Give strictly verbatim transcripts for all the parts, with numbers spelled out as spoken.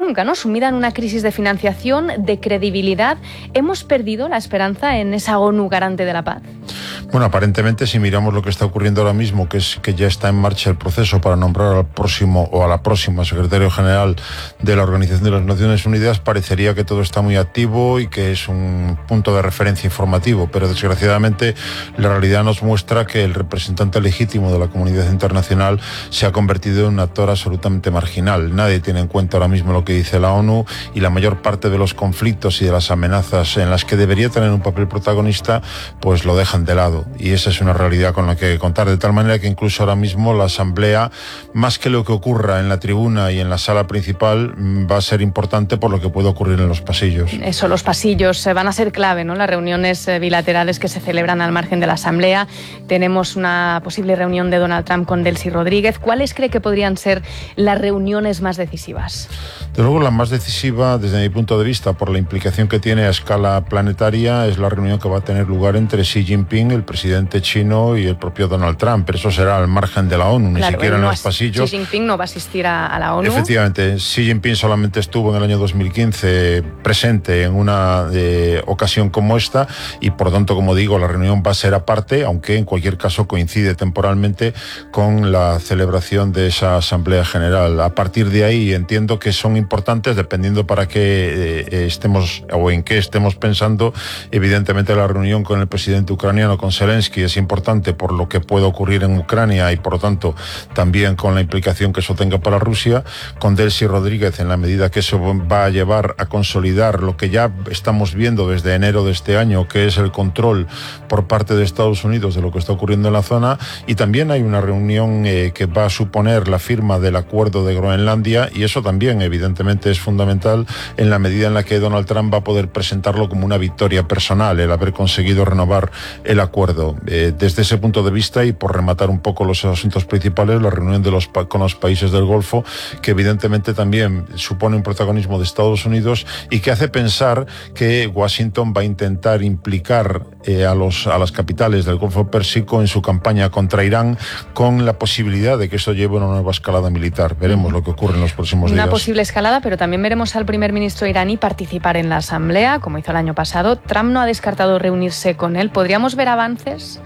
nunca, ¿no? Sumida en una crisis de financiación, de credibilidad. ¿Hemos perdido la esperanza en esa ONU garante de la paz? Bueno, aparentemente, si miramos lo que está ocurriendo ahora mismo, que es que ya está en marcha el proceso para nombrar al próximo o a la próxima secretario general de la Organización de las Naciones Unidas, parecería que todo está muy activo y que es un punto de referencia informativo, pero desgraciadamente la realidad nos muestra que el representante legítimo de la comunidad internacional se ha convertido en un actor absolutamente marginal. Nadie tiene en cuenta ahora mismo lo que dice la ONU, y la mayor parte de los conflictos y de las amenazas en las que debería tener un papel protagonista, pues lo dejan de lado, y esa es una realidad con la que hay que contar, de tal manera que incluso ahora mismo la Asamblea, más que lo que ocurra en la tribuna y en la sala principal, va a ser importante por lo que puede ocurrir en los pasillos. Eso, los pasillos van a ser clave, ¿no? Las reuniones bilaterales que se celebran al margen de la Asamblea. Tenemos una posible reunión de Donald Trump con Delcy Rodríguez. ¿Cuáles cree que podrían ser las reuniones más decisivas? De luego, la más decisiva, desde mi punto de vista, por la implicación que tiene a escala planetaria, es la reunión que va a tener lugar entre Xi Jinping, el presidente chino, y el propio Donald Trump. Pero eso será al margen de la ONU, claro, ni siquiera no en los pasillos. Xi Jinping no va a asistir a, a la ONU. Efectivamente, Xi Jinping solamente estuvo en el año dos mil quince presente en una eh, ocasión como esta, y por lo tanto, como digo, la reunión va a ser aparte, aunque en cualquier caso coincide temporalmente con la celebración de esa Asamblea General. A partir de ahí entiendo que son importantes, dependiendo para qué eh, estemos o en qué estemos pensando. Evidentemente, la reunión con el presidente ucraniano, con Zelensky, es importante por lo que puede ocurrir en Ucrania y por lo tanto también con la implicación que eso tenga para Rusia. Con Delcy Rodríguez, en la medida que eso va a llevar a consolidar lo que ya estamos viendo desde enero de este año, que es el control por parte de Estados Unidos de lo que está ocurriendo en la zona. Y también hay una reunión eh, que va a suponer la firma del acuerdo de Groenlandia, y eso también evidentemente es fundamental en la medida en la que Donald Trump va a poder presentarlo como una victoria personal, el haber conseguido renovar el acuerdo. Eh, desde ese punto de vista, y por rematar un poco los asuntos principales, la reunión de los, con los países del Golfo, que evidentemente también supone un protagonismo de Estados Unidos y que hace pensar que Washington va a intentar implicar eh, a, los, a las capitales del Golfo Pérsico en su campaña contra Irán, con la posibilidad de que eso lleve a una nueva escalada militar. Veremos lo que ocurre en los próximos días. Una posible escalada, pero también veremos al primer ministro iraní participar en la Asamblea, como hizo el año pasado. Trump no ha descartado reunirse con él. ¿Podríamos ver avances?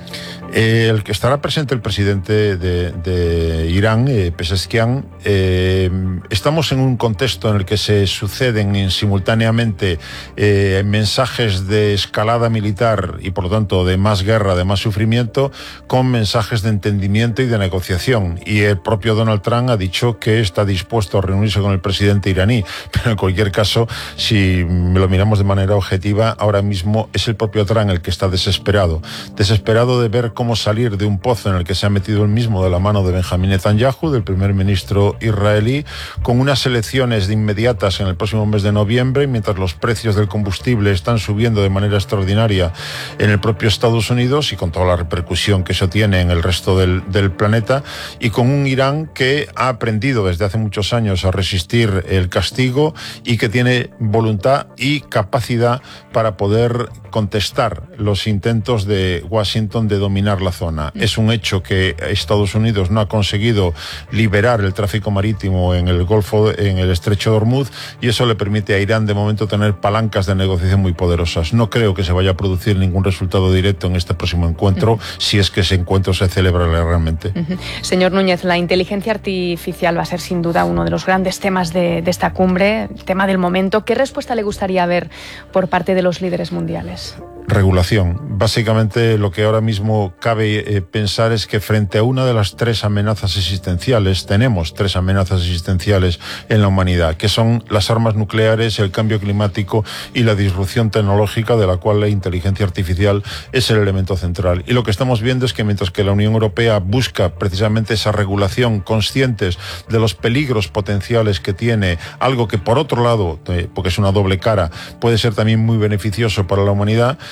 Eh, el que estará presente el presidente de, de Irán, eh, Pezeshkian. Eh, estamos en un contexto en el que se suceden simultáneamente eh, mensajes de escalada militar y por lo tanto de más guerra, de más sufrimiento, con mensajes de entendimiento y de negociación. Y el propio Donald Trump ha dicho que está dispuesto a reunirse con el presidente iraní. Pero en cualquier caso, si lo miramos de manera objetiva, ahora mismo es el propio Trump el que está desesperado. Desesperado de ver cómo salir de un pozo en el que se ha metido él mismo de la mano de Benjamín Netanyahu, del primer ministro israelí, con unas elecciones de inmediatas en el próximo mes de noviembre, mientras los precios del combustible están subiendo de manera extraordinaria en el propio Estados Unidos, y con toda la repercusión que eso tiene en el resto del, del planeta, y con un Irán que ha aprendido desde hace muchos años a resistir el castigo y que tiene voluntad y capacidad para poder contestar los intentos de Washington de dominar la zona. Es un hecho que Estados Unidos no ha conseguido liberar el tráfico marítimo en el Golfo, en el Estrecho de Hormuz, y eso le permite a Irán de momento tener palancas de negociación muy poderosas. No creo que se vaya a producir ningún resultado directo en este próximo encuentro, uh-huh. si es que ese encuentro se celebra realmente. Uh-huh. Señor Núñez, la inteligencia artificial va a ser sin duda uno de los grandes temas de, de esta cumbre, el tema del momento. ¿Qué respuesta le gustaría ver por parte de los líderes mundiales? Regulación. Básicamente lo que ahora mismo cabe eh, pensar es que frente a una de las tres amenazas existenciales, tenemos tres amenazas existenciales en la humanidad, que son las armas nucleares, el cambio climático y la disrupción tecnológica, de la cual la inteligencia artificial es el elemento central. Y lo que estamos viendo es que mientras que la Unión Europea busca precisamente esa regulación, conscientes de los peligros potenciales que tiene, algo que por otro lado, eh, porque es una doble cara, puede ser también muy beneficioso para la humanidad,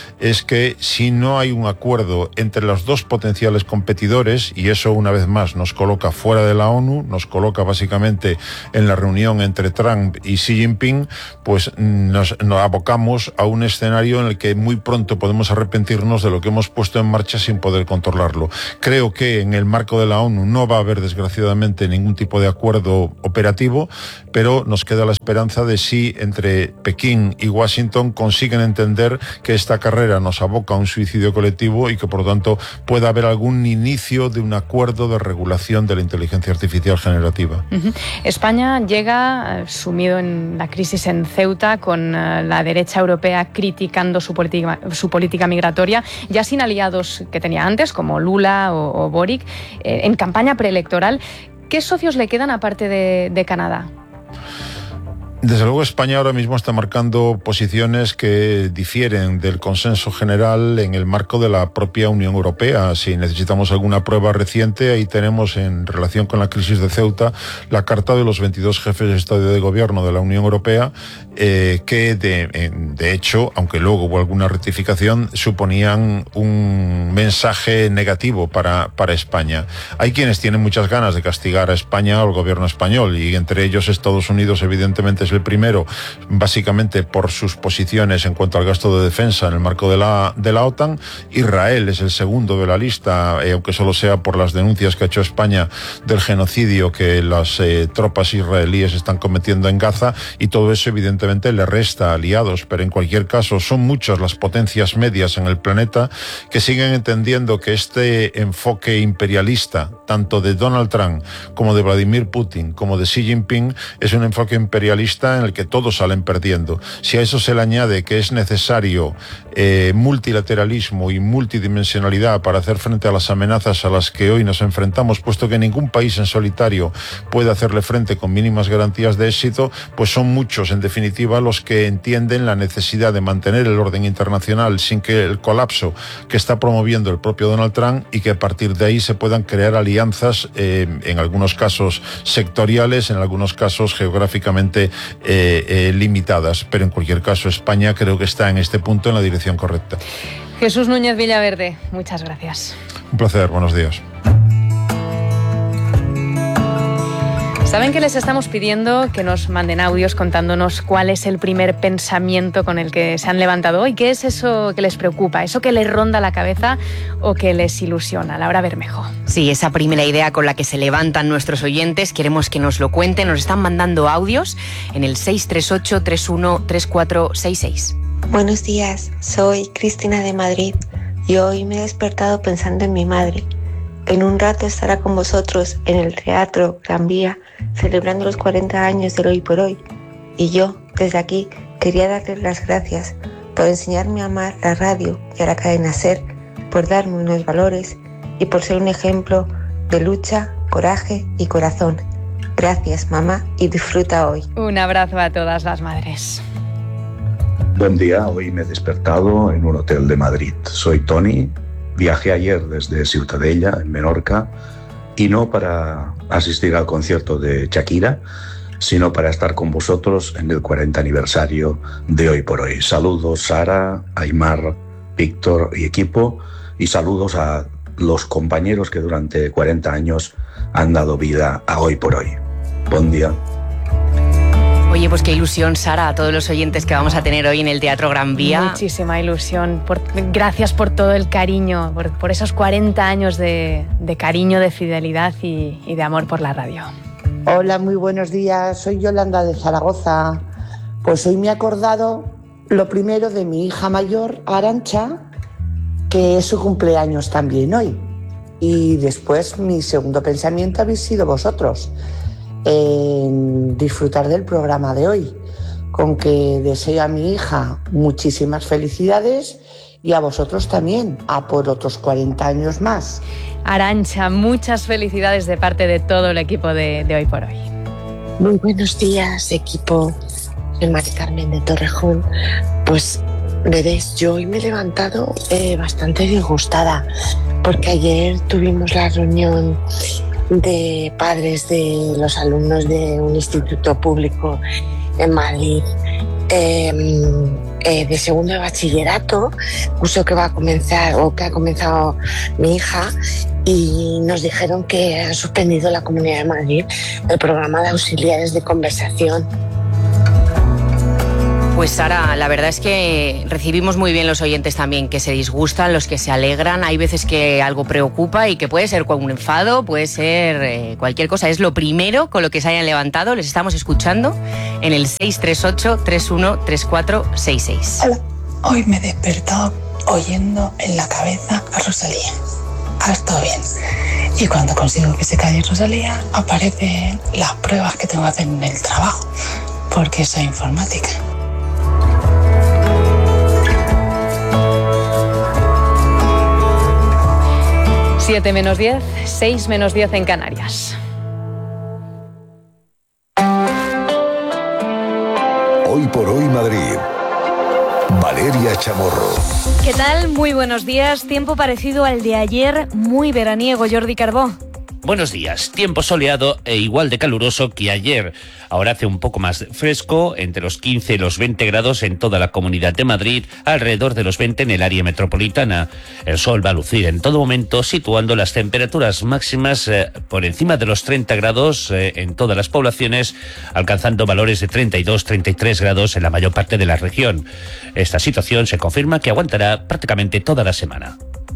es que si no hay un acuerdo entre los dos potenciales competidores, y eso una vez más nos coloca fuera de la ONU, nos coloca básicamente en la reunión entre Trump y Xi Jinping, pues nos, nos abocamos a un escenario en el que muy pronto podemos arrepentirnos de lo que hemos puesto en marcha sin poder controlarlo. Creo que en el marco de la ONU no va a haber desgraciadamente ningún tipo de acuerdo operativo, pero nos queda la esperanza de si entre Pekín y Washington consiguen entender que esta carrera nos aboca a un suicidio colectivo y que por lo tanto pueda haber algún inicio de un acuerdo de regulación de la inteligencia artificial generativa. Uh-huh. España llega eh, sumido en la crisis en Ceuta, con eh, la derecha europea criticando su política, su política migratoria, ya sin aliados que tenía antes, como Lula o, o Boric, eh, en campaña preelectoral. ¿Qué socios le quedan aparte de, de Canadá? Desde luego España ahora mismo está marcando posiciones que difieren del consenso general en el marco de la propia Unión Europea. Si necesitamos alguna prueba reciente, ahí tenemos en relación con la crisis de Ceuta la carta de los veintidós jefes de Estado y de Gobierno de la Unión Europea, eh, que de, de hecho, aunque luego hubo alguna rectificación, suponían un mensaje negativo para, para España. Hay quienes tienen muchas ganas de castigar a España o al gobierno español, y entre ellos Estados Unidos evidentemente es el primero, básicamente por sus posiciones en cuanto al gasto de defensa en el marco de la, de la OTAN. Israel es el segundo de la lista, eh, aunque solo sea por las denuncias que ha hecho España del genocidio que las eh, tropas israelíes están cometiendo en Gaza, y todo eso evidentemente le resta aliados, pero en cualquier caso son muchas las potencias medias en el planeta que siguen entendiendo que este enfoque imperialista, tanto de Donald Trump como de Vladimir Putin como de Xi Jinping, es un enfoque imperialista en el que todos salen perdiendo. Si a eso se le añade que es necesario eh, multilateralismo y multidimensionalidad para hacer frente a las amenazas a las que hoy nos enfrentamos, puesto que ningún país en solitario puede hacerle frente con mínimas garantías de éxito, pues son muchos, en definitiva, los que entienden la necesidad de mantener el orden internacional sin que el colapso que está promoviendo el propio Donald Trump, y que a partir de ahí se puedan crear alianzas, eh, en algunos casos sectoriales, en algunos casos geográficamente Eh, eh, limitadas, pero en cualquier caso España creo que está en este punto en la dirección correcta. Jesús Núñez Villaverde, muchas gracias. Un placer, buenos días. Saben que les estamos pidiendo que nos manden audios contándonos cuál es el primer pensamiento con el que se han levantado hoy, qué es eso que les preocupa, eso que les ronda la cabeza o que les ilusiona. Laura Bermejo. Sí, esa primera idea con la que se levantan nuestros oyentes, queremos que nos lo cuenten. Nos están mandando audios en el seis tres ocho, tres uno tres cuatro seis seis. Buenos días, soy Cristina de Madrid y hoy me he despertado pensando en mi madre. En un rato estará con vosotros en el Teatro Gran Vía celebrando los cuarenta años del Hoy por Hoy. Y yo, desde aquí, quería darle las gracias por enseñarme a amar la radio y a la cadena SER, por darme unos valores y por ser un ejemplo de lucha, coraje y corazón. Gracias, mamá, y disfruta hoy. Un abrazo a todas las madres. Buen día, hoy me he despertado en un hotel de Madrid. Soy Tony. Viajé ayer desde Ciutadella, en Menorca, y no para asistir al concierto de Shakira, sino para estar con vosotros en el cuarenta aniversario de Hoy por Hoy. Saludos Sara, Aymar, Víctor y equipo, y saludos a los compañeros que durante cuarenta años han dado vida a Hoy por Hoy. Buen día. Oye, pues qué ilusión, Sara, a todos los oyentes que vamos a tener hoy en el Teatro Gran Vía. Muchísima ilusión. Por, gracias por todo el cariño, por, por esos cuarenta años de, de cariño, de fidelidad y, y de amor por la radio. Hola, muy buenos días. Soy Yolanda de Zaragoza. Pues hoy me he acordado lo primero de mi hija mayor, Arantxa, que es su cumpleaños también hoy. Y después mi segundo pensamiento habéis sido vosotros, en disfrutar del programa de hoy, con que deseo a mi hija muchísimas felicidades y a vosotros también, a por otros cuarenta años más. Arantxa, muchas felicidades de parte de todo el equipo de, de Hoy por Hoy. Muy buenos días, equipo. Soy Mari Carmen de Torrejón. Pues veréis, yo hoy me he levantado eh, bastante disgustada, porque ayer tuvimos la reunión de padres de los alumnos de un instituto público en Madrid. Eh, eh, de segundo de bachillerato, curso que va a comenzar o que ha comenzado mi hija, y nos dijeron que han suspendido la Comunidad de Madrid el programa de auxiliares de conversación. Pues Sara, la verdad es que recibimos muy bien los oyentes también que se disgustan, los que se alegran. Hay veces que algo preocupa y que puede ser un enfado, puede ser eh, cualquier cosa. Es lo primero con lo que se hayan levantado. Les estamos escuchando en el seis tres ocho, tres uno tres cuatro seis seis. Hola, hoy me he despertado oyendo en la cabeza a Rosalía. Ha estado bien. Y cuando consigo que se calle Rosalía, aparecen las pruebas que tengo que hacer en el trabajo, porque soy informática. siete menos diez, seis menos diez en Canarias. Hoy por hoy Madrid. Valeria Chamorro. ¿Qué tal? Muy buenos días. Tiempo parecido al de ayer, muy veraniego, Jordi Carbó. Buenos días. Tiempo soleado e igual de caluroso que ayer. Ahora hace un poco más fresco, entre los quince y los veinte grados en toda la Comunidad de Madrid, alrededor de los veinte en el área metropolitana. El sol va a lucir en todo momento, situando las temperaturas máximas eh, por encima de los treinta grados eh, en todas las poblaciones, alcanzando valores de treinta y dos, treinta y tres grados en la mayor parte de la región. Esta situación se confirma que aguantará prácticamente toda la semana.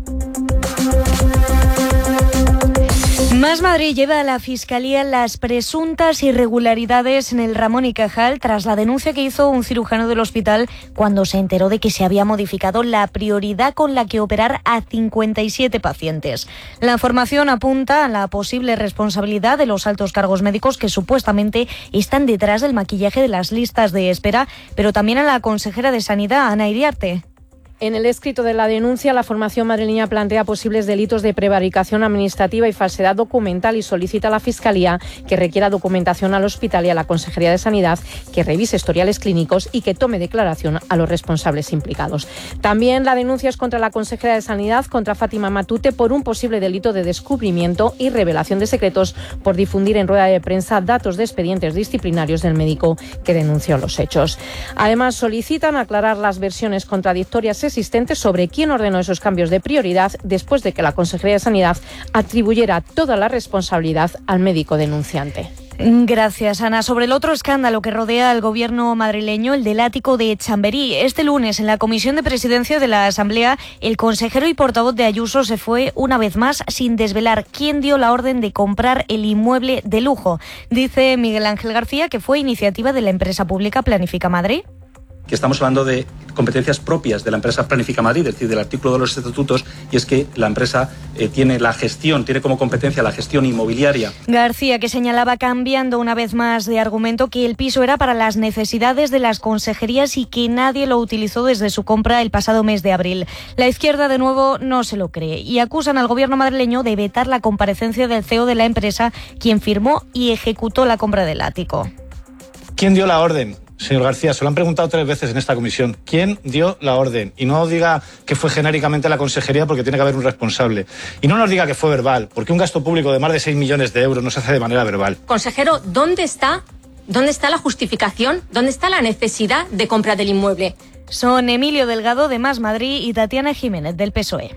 Más Madrid lleva a la Fiscalía las presuntas irregularidades en el Ramón y Cajal tras la denuncia que hizo un cirujano del hospital cuando se enteró de que se había modificado la prioridad con la que operar a cincuenta y siete pacientes. La información apunta a la posible responsabilidad de los altos cargos médicos que supuestamente están detrás del maquillaje de las listas de espera, pero también a la consejera de Sanidad, Ana Iriarte. En el escrito de la denuncia, la formación madrileña plantea posibles delitos de prevaricación administrativa y falsedad documental y solicita a la Fiscalía que requiera documentación al hospital y a la Consejería de Sanidad que revise historiales clínicos y que tome declaración a los responsables implicados. También la denuncia es contra la consejera de Sanidad, contra Fátima Matute, por un posible delito de descubrimiento y revelación de secretos por difundir en rueda de prensa datos de expedientes disciplinarios del médico que denunció los hechos. Además, solicitan aclarar las versiones contradictorias existentes sobre quién ordenó esos cambios de prioridad después de que la Consejería de Sanidad atribuyera toda la responsabilidad al médico denunciante. Gracias, Ana. Sobre el otro escándalo que rodea al gobierno madrileño, el del ático de Chamberí. Este lunes, en la Comisión de Presidencia de la Asamblea, el consejero y portavoz de Ayuso se fue una vez más sin desvelar quién dio la orden de comprar el inmueble de lujo. Dice Miguel Ángel García que fue iniciativa de la empresa pública Planifica Madrid. Que estamos hablando de competencias propias de la empresa Planifica Madrid, es decir, del artículo de los estatutos, y es que la empresa eh, tiene la gestión, tiene como competencia la gestión inmobiliaria. García, que señalaba, cambiando una vez más de argumento, que el piso era para las necesidades de las consejerías y que nadie lo utilizó desde su compra el pasado mes de abril. La izquierda, de nuevo, no se lo cree y acusan al gobierno madrileño de vetar la comparecencia del C E O de la empresa, quien firmó y ejecutó la compra del ático. ¿Quién dio la orden? Señor García, se lo han preguntado tres veces en esta comisión. ¿Quién dio la orden? Y no diga que fue genéricamente la consejería, porque tiene que haber un responsable. Y no nos diga que fue verbal, porque un gasto público de más de seis millones de euros no se hace de manera verbal. Consejero, ¿dónde está, dónde está la justificación? ¿Dónde está la necesidad de compra del inmueble? Son Emilio Delgado, de Más Madrid, y Tatiana Jiménez, del P S O E.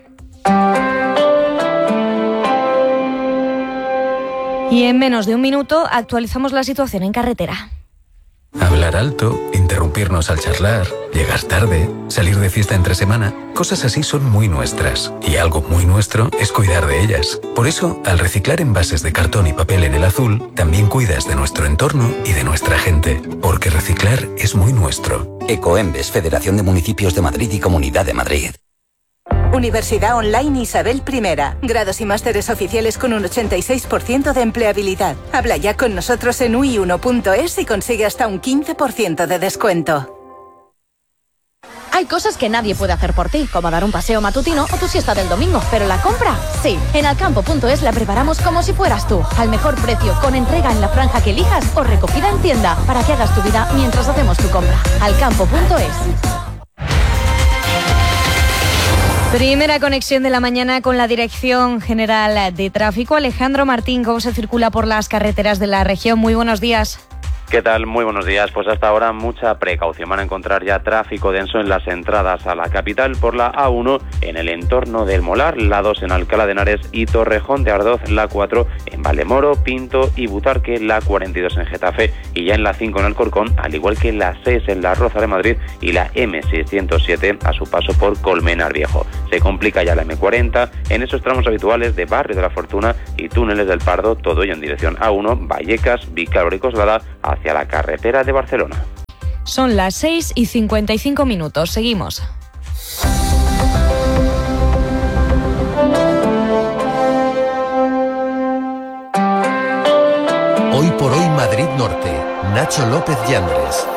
Y en menos de un minuto actualizamos la situación en carretera. Hablar alto, interrumpirnos al charlar, llegar tarde, salir de fiesta entre semana, cosas así son muy nuestras. Y algo muy nuestro es cuidar de ellas. Por eso, al reciclar envases de cartón y papel en el azul, también cuidas de nuestro entorno y de nuestra gente. Porque reciclar es muy nuestro. Ecoembes, Federación de Municipios de Madrid y Comunidad de Madrid. Universidad Online Isabel primera. Grados y másteres oficiales con un ochenta y seis por ciento de empleabilidad. Habla ya con nosotros en u i uno punto es y consigue hasta un quince por ciento de descuento. Hay cosas que nadie puede hacer por ti, como dar un paseo matutino o tu siesta del domingo, pero la compra, sí. En alcampo punto es la preparamos como si fueras tú, al mejor precio, con entrega en la franja que elijas o recogida en tienda, para que hagas tu vida mientras hacemos tu compra. alcampo punto es. Primera conexión de la mañana con la Dirección General de Tráfico. Alejandro Martín, ¿cómo se circula por las carreteras de la región? Muy buenos días. ¿Qué tal? Muy buenos días. Pues hasta ahora mucha precaución. Van a encontrar ya tráfico denso en las entradas a la capital por la A uno en el entorno del Molar, la dos en Alcalá de Henares y Torrejón de Ardoz, la cuatro en Valdemoro, Pinto y Butarque, la cuarenta y dos en Getafe y ya en la cinco en Alcorcón, al igual que la seis en La Roza de Madrid y la eme seiscientos siete a su paso por Colmenar Viejo. Se complica ya la eme cuarenta en esos tramos habituales de Barrio de la Fortuna y Túneles del Pardo, todo ello en dirección A uno, Vallecas, Vícaro y Coslada, hacia la carretera de Barcelona. Son las seis y cincuenta y cinco minutos. Seguimos. Hoy por hoy Madrid Norte. Nacho López Yandres.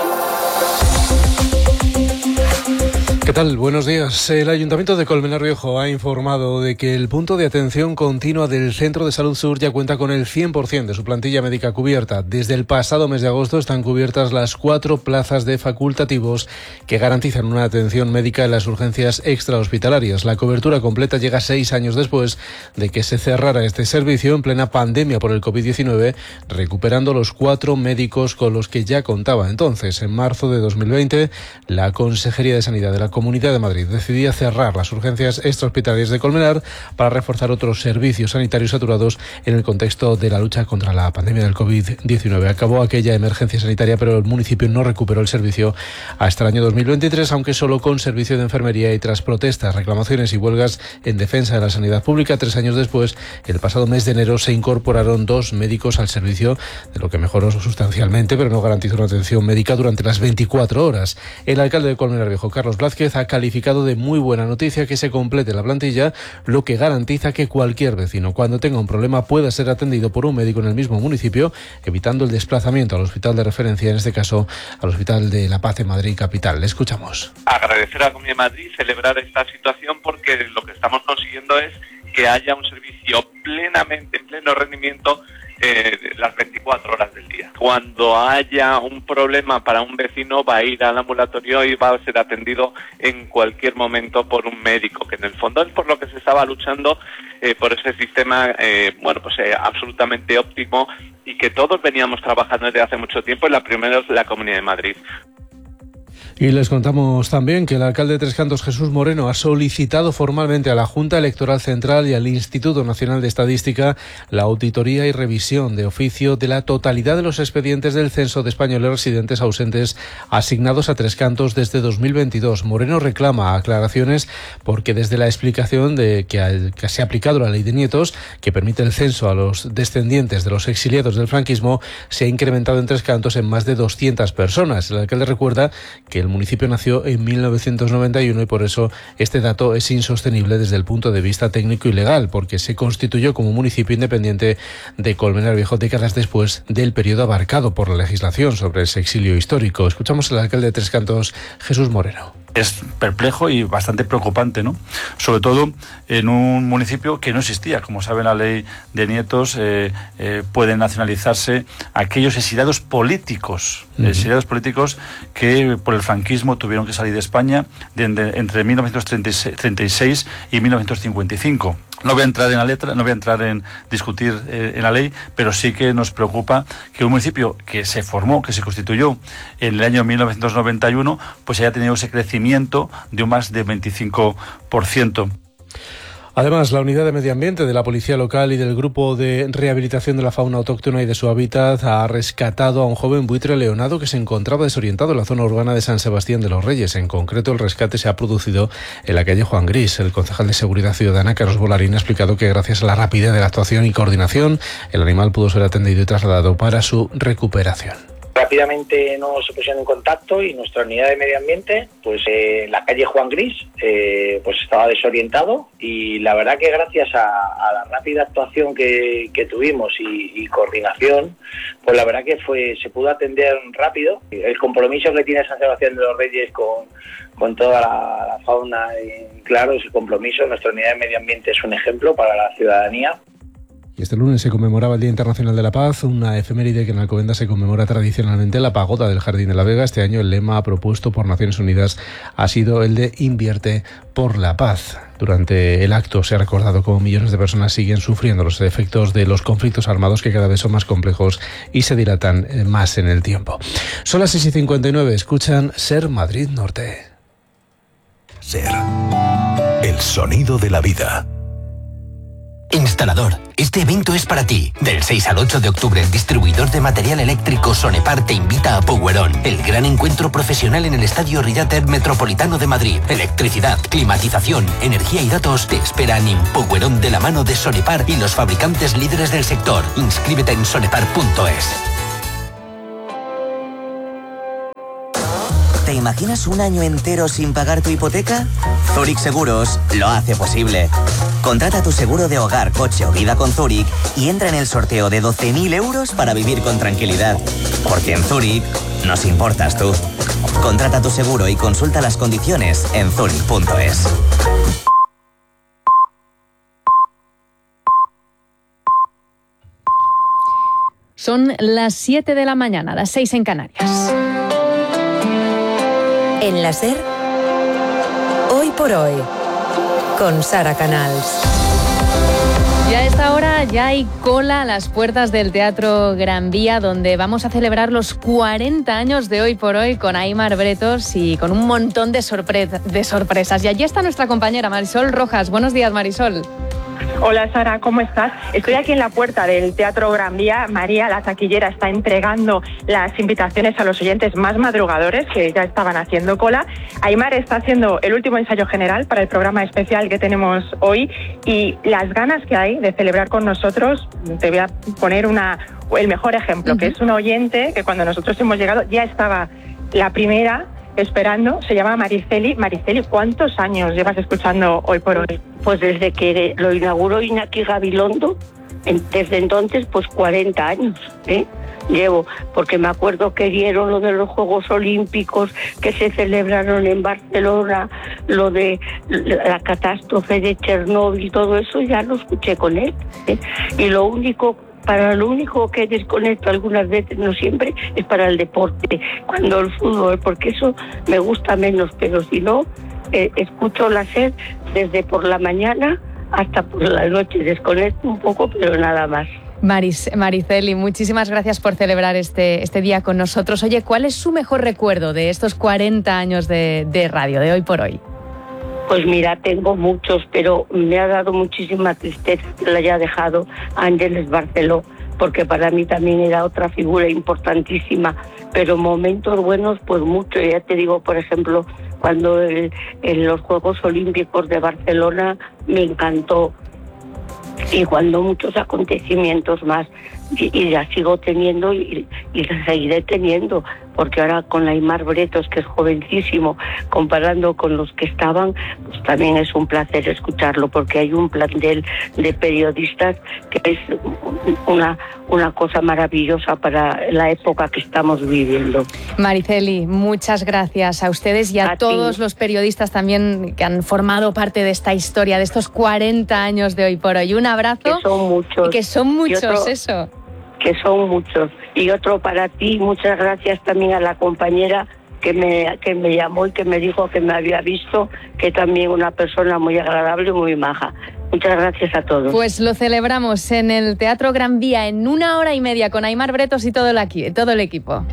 ¿Qué tal? Buenos días. El Ayuntamiento de Colmenar Viejo ha informado de que el punto de atención continua del Centro de Salud Sur ya cuenta con el cien por ciento de su plantilla médica cubierta. Desde el pasado mes de agosto están cubiertas las cuatro plazas de facultativos que garantizan una atención médica en las urgencias extrahospitalarias. La cobertura completa llega seis años después de que se cerrara este servicio en plena pandemia por el covid diecinueve, recuperando los cuatro médicos con los que ya contaba. Entonces, en marzo de dos mil veinte, la Consejería de Sanidad de la Comunidad de Madrid decidía cerrar las urgencias extrahospitalarias de Colmenar para reforzar otros servicios sanitarios saturados en el contexto de la lucha contra la pandemia del covid diecinueve. Acabó aquella emergencia sanitaria, pero el municipio no recuperó el servicio hasta el año dos mil veintitrés, aunque solo con servicio de enfermería, y tras protestas, reclamaciones y huelgas en defensa de la sanidad pública. Tres años después, el pasado mes de enero, se incorporaron dos médicos al servicio, de lo que mejoró sustancialmente, pero no garantizó una atención médica durante las veinticuatro horas. El alcalde de Colmenar Viejo, Carlos Blázquez, ha calificado de muy buena noticia que se complete la plantilla, lo que garantiza que cualquier vecino, cuando tenga un problema, pueda ser atendido por un médico en el mismo municipio, evitando el desplazamiento al hospital de referencia, en este caso al Hospital de la Paz en Madrid capital. Le escuchamos. Agradecer a la Comunidad de Madrid, celebrar esta situación, porque lo que estamos consiguiendo es que haya un servicio plenamente, en pleno rendimiento, Eh, las veinticuatro horas del día. Cuando haya un problema para un vecino, va a ir al ambulatorio y va a ser atendido en cualquier momento por un médico, que en el fondo es por lo que se estaba luchando, eh, por ese sistema eh, bueno pues eh, absolutamente óptimo, y que todos veníamos trabajando desde hace mucho tiempo, y la primera es la Comunidad de Madrid. Y les contamos también que el alcalde de Tres Cantos, Jesús Moreno, ha solicitado formalmente a la Junta Electoral Central y al Instituto Nacional de Estadística la auditoría y revisión de oficio de la totalidad de los expedientes del Censo de españoles residentes ausentes asignados a Tres Cantos desde dos mil veintidós. Moreno reclama aclaraciones porque desde la explicación de que, ha, que se ha aplicado la ley de nietos, que permite el censo a los descendientes de los exiliados del franquismo, se ha incrementado en Tres Cantos en más de doscientas personas. El alcalde recuerda que el municipio nació en mil novecientos noventa y uno y por eso este dato es insostenible desde el punto de vista técnico y legal, porque se constituyó como municipio independiente de Colmenar Viejo décadas después del periodo abarcado por la legislación sobre ese exilio histórico. Escuchamos al alcalde de Tres Cantos, Jesús Moreno. Es perplejo y bastante preocupante, ¿no? Sobre todo en un municipio que no existía. Como saben, la ley de nietos eh, eh, pueden nacionalizarse aquellos exiliados políticos, uh-huh. exiliados políticos que por el franquismo tuvieron que salir de España de, de, entre mil novecientos treinta y seis y mil novecientos cincuenta y cinco. No voy a entrar en la letra, no voy a entrar en discutir eh, en la ley, pero sí que nos preocupa que un municipio que se formó, que se constituyó en el año mil novecientos noventa y uno, pues haya tenido ese crecimiento de un más de veinticinco por ciento. Además, la Unidad de Medio Ambiente de la Policía Local y del Grupo de Rehabilitación de la Fauna Autóctona y de su Hábitat ha rescatado a un joven buitre leonado que se encontraba desorientado en la zona urbana de San Sebastián de los Reyes. En concreto, el rescate se ha producido en la calle Juan Gris. El concejal de Seguridad Ciudadana, Carlos Bolarín, ha explicado que gracias a la rapidez de la actuación y coordinación, el animal pudo ser atendido y trasladado para su recuperación. Rápidamente nos pusieron en contacto y nuestra unidad de medio ambiente, pues eh, en la calle Juan Gris, eh, pues estaba desorientado, y la verdad que gracias a, a la rápida actuación que, que tuvimos y, y coordinación, pues la verdad que fue se pudo atender rápido. El compromiso que tiene San Sebastián de los Reyes con, con toda la, la fauna, y claro, ese compromiso, nuestra unidad de medio ambiente es un ejemplo para la ciudadanía. Y este lunes se conmemoraba el Día Internacional de la Paz, una efeméride que en Alcobendas se conmemora tradicionalmente la pagoda del Jardín de la Vega. Este año el lema propuesto por Naciones Unidas ha sido el de Invierte por la Paz. Durante el acto se ha recordado cómo millones de personas siguen sufriendo los efectos de los conflictos armados que cada vez son más complejos y se dilatan más en el tiempo. Son las seis y cincuenta y nueve, escuchan Ser Madrid Norte. Ser. El sonido de la vida. Instalador, este evento es para ti. Del seis al ocho de octubre, el distribuidor de material eléctrico Sonepar te invita a Powerón, el gran encuentro profesional en el Estadio Riater Metropolitano de Madrid. Electricidad, climatización, energía y datos te esperan en Powerón de la mano de Sonepar y los fabricantes líderes del sector. Inscríbete en sonepar punto es. ¿Te imaginas un año entero sin pagar tu hipoteca? Zurich Seguros lo hace posible. Contrata tu seguro de hogar, coche o vida con Zurich y entra en el sorteo de doce mil euros para vivir con tranquilidad. Porque en Zurich nos importas tú. Contrata tu seguro y consulta las condiciones en zurich punto es. Son las siete de la mañana, las seis en Canarias. En la SER, Hoy por Hoy, con Sara Canals. Y a esta hora ya hay cola a las puertas del Teatro Gran Vía, donde vamos a celebrar los cuarenta años de Hoy por Hoy con Aimar Bretos y con un montón de, sorpre- de sorpresas. Y allí está nuestra compañera Marisol Rojas. Buenos días, Marisol. Hola Sara, ¿cómo estás? Estoy aquí en la puerta del Teatro Gran Vía. María, la taquillera, está entregando las invitaciones a los oyentes más madrugadores que ya estaban haciendo cola. Aimar está haciendo el último ensayo general para el programa especial que tenemos hoy y las ganas que hay de celebrar con nosotros, te voy a poner una, el mejor ejemplo, uh-huh. que es un oyente que cuando nosotros hemos llegado ya estaba la primera esperando, se llama Mariceli. Mariceli, ¿cuántos años llevas escuchando Hoy por Hoy? Pues desde que lo inauguró Iñaki Gabilondo, desde entonces pues cuarenta años, ¿eh? Llevo, porque me acuerdo que dieron lo de los Juegos Olímpicos que se celebraron en Barcelona, lo de la catástrofe de Chernóbil, todo eso ya lo escuché con él, ¿eh? Y lo único Para lo único que desconecto algunas veces, no siempre, es para el deporte, cuando el fútbol, porque eso me gusta menos, pero si no, eh, escucho la SER desde por la mañana hasta por la noche, desconecto un poco, pero nada más. Maris, Mariceli, muchísimas gracias por celebrar este, este día con nosotros. Oye, ¿cuál es su mejor recuerdo de estos cuarenta años de, de radio, de Hoy por Hoy? Pues mira, tengo muchos, pero me ha dado muchísima tristeza que la haya dejado Ángeles Barceló, porque para mí también era otra figura importantísima, pero momentos buenos, pues mucho. Ya te digo, por ejemplo, cuando el, en los Juegos Olímpicos de Barcelona me encantó, y cuando muchos acontecimientos más, y, y la sigo teniendo y, y la seguiré teniendo, porque ahora con Aimar Bretos, que es jovencísimo, comparando con los que estaban, pues también es un placer escucharlo, porque hay un plantel de periodistas que es una, una cosa maravillosa para la época que estamos viviendo. Mariceli, muchas gracias a ustedes y a, a todos ti. Los periodistas también que han formado parte de esta historia, de estos cuarenta años de Hoy por Hoy. Un abrazo. Que son muchos. Y que son muchos, otro, eso. Que son muchos. Y otro para ti, muchas gracias también a la compañera que me, que me llamó y que me dijo que me había visto, que también una persona muy agradable y muy maja. Muchas gracias a todos. Pues lo celebramos en el Teatro Gran Vía en una hora y media con Aimar Bretos y todo el, todo el equipo.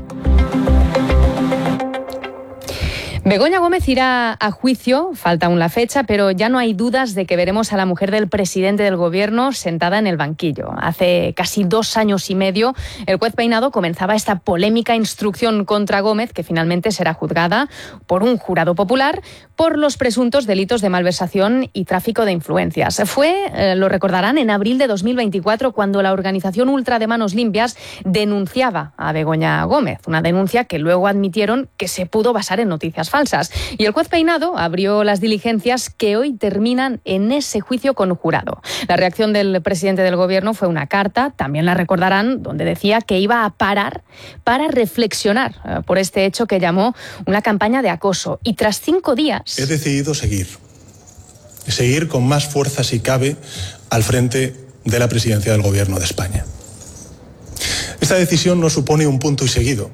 Begoña Gómez irá a juicio, falta aún la fecha, pero ya no hay dudas de que veremos a la mujer del presidente del gobierno sentada en el banquillo. Hace casi dos años y medio, el juez Peinado comenzaba esta polémica instrucción contra Gómez, que finalmente será juzgada por un jurado popular por los presuntos delitos de malversación y tráfico de influencias. Fue, eh, lo recordarán, en abril de dos mil veinticuatro cuando la organización Ultra de Manos Limpias denunciaba a Begoña Gómez, una denuncia que luego admitieron que se pudo basar en noticias falsas. Y el juez Peinado abrió las diligencias que hoy terminan en ese juicio con jurado. La reacción del presidente del gobierno fue una carta, también la recordarán, donde decía que iba a parar para reflexionar eh, por este hecho que llamó una campaña de acoso. Y tras cinco días... He decidido seguir. Seguir con más fuerza si cabe al frente de la presidencia del Gobierno de España. Esta decisión no supone un punto y seguido,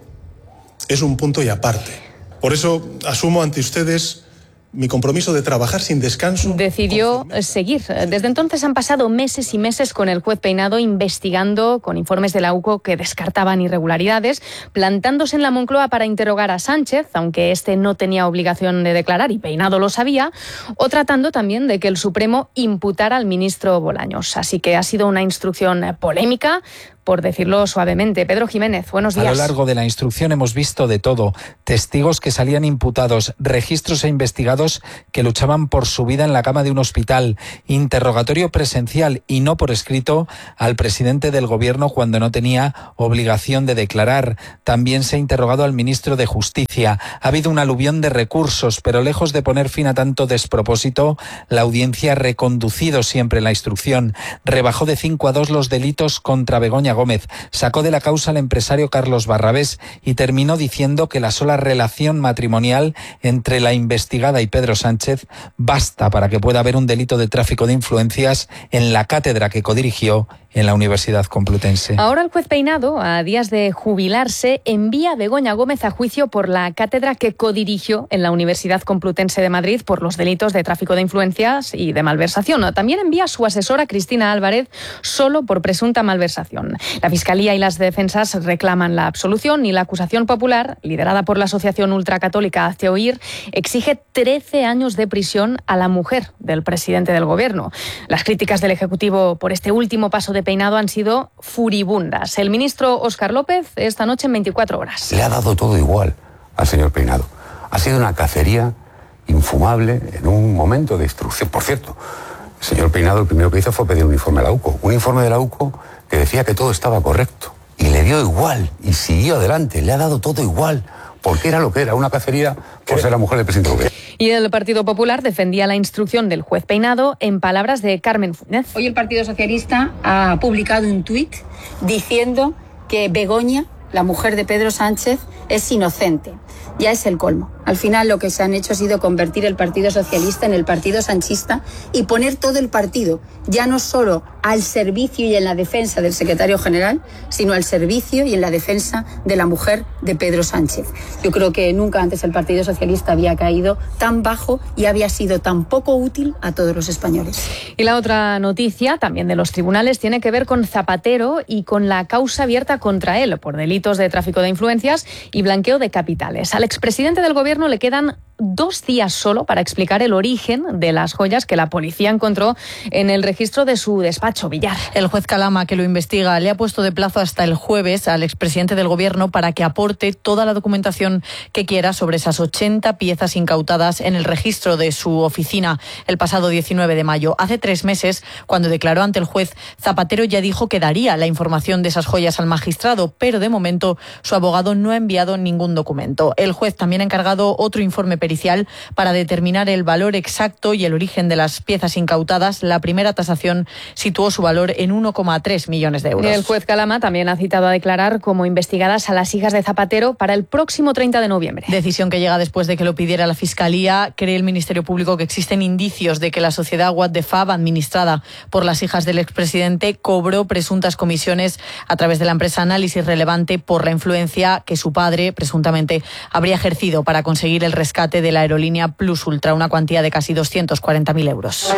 es un punto y aparte. Por eso asumo ante ustedes mi compromiso de trabajar sin descanso. Decidió seguir. Desde entonces han pasado meses y meses con el juez Peinado investigando con informes de la U C O que descartaban irregularidades, plantándose en la Moncloa para interrogar a Sánchez, aunque este no tenía obligación de declarar y Peinado lo sabía, o tratando también de que el Supremo imputara al ministro Bolaños. Así que ha sido una instrucción polémica, por decirlo suavemente. Pedro Jiménez, buenos días. A lo largo de la instrucción hemos visto de todo. Testigos que salían imputados, registros e investigados que luchaban por su vida en la cama de un hospital, interrogatorio presencial y no por escrito al presidente del Gobierno cuando no tenía obligación de declarar. También se ha interrogado al ministro de Justicia. Ha habido un aluvión de recursos, pero lejos de poner fin a tanto despropósito, la audiencia ha reconducido siempre la instrucción. Rebajó de cinco a dos los delitos contra Begoña Gómez, sacó de la causa al empresario Carlos Barrabés y terminó diciendo que la sola relación matrimonial entre la investigada y Pedro Sánchez basta para que pueda haber un delito de tráfico de influencias en la cátedra que codirigió en la Universidad Complutense. Ahora el juez Peinado, a días de jubilarse, envía a Begoña Gómez a juicio por la cátedra que codirigió en la Universidad Complutense de Madrid por los delitos de tráfico de influencias y de malversación. También envía a su asesora Cristina Álvarez solo por presunta malversación. La Fiscalía y las defensas reclaman la absolución y la acusación popular, liderada por la Asociación Ultracatólica Hazte Oír, exige trece años de prisión a la mujer del presidente del Gobierno. Las críticas del Ejecutivo por este último paso de Peinado han sido furibundas. El ministro Óscar López esta noche en veinticuatro horas. Le ha dado todo igual al señor Peinado. Ha sido una cacería infumable en un momento de instrucción. Por cierto, el señor Peinado lo primero que hizo fue pedir un informe a la U C O. Un informe de la U C O que decía que todo estaba correcto. Y le dio igual. Y siguió adelante. Le ha dado todo igual. Porque era lo que era, una cacería por ser la mujer del presidente del Gobierno. Y el Partido Popular defendía la instrucción del juez Peinado en palabras de Carmen Funes. Hoy el Partido Socialista ha publicado un tuit diciendo que Begoña, la mujer de Pedro Sánchez, es inocente. Ya es el colmo. Al final lo que se han hecho ha sido convertir el Partido Socialista en el Partido Sanchista y poner todo el partido, ya no solo al servicio y en la defensa del secretario general, sino al servicio y en la defensa de la mujer de Pedro Sánchez. Yo creo que nunca antes el Partido Socialista había caído tan bajo y había sido tan poco útil a todos los españoles. Y la otra noticia, también de los tribunales, tiene que ver con Zapatero y con la causa abierta contra él por delitos de tráfico de influencias y blanqueo de capitales. Al expresidente del Gobierno le quedan dos días solo para explicar el origen de las joyas que la policía encontró en el registro de su despacho Villar. El juez Calama, que lo investiga, le ha puesto de plazo hasta el jueves al expresidente del Gobierno para que aporte toda la documentación que quiera sobre esas ochenta piezas incautadas en el registro de su oficina el pasado diecinueve de mayo. Hace tres meses, cuando declaró ante el juez, Zapatero ya dijo que daría la información de esas joyas al magistrado, pero de momento su abogado no ha enviado ningún documento. El juez también ha encargado otro informe pericial para determinar el valor exacto y el origen de las piezas incautadas. La primera tasación situó su valor en uno coma tres millones de euros. El juez Calama también ha citado a declarar como investigadas a las hijas de Zapatero para el próximo treinta de noviembre. Decisión que llega después de que lo pidiera la Fiscalía. Cree el Ministerio Público que existen indicios de que la sociedad What the Fab, administrada por las hijas del expresidente, cobró presuntas comisiones a través de la empresa Análisis Relevante por la influencia que su padre presuntamente habría ejercido para conseguir el rescate de la aerolínea Plus Ultra, una cuantía de casi doscientos cuarenta mil euros.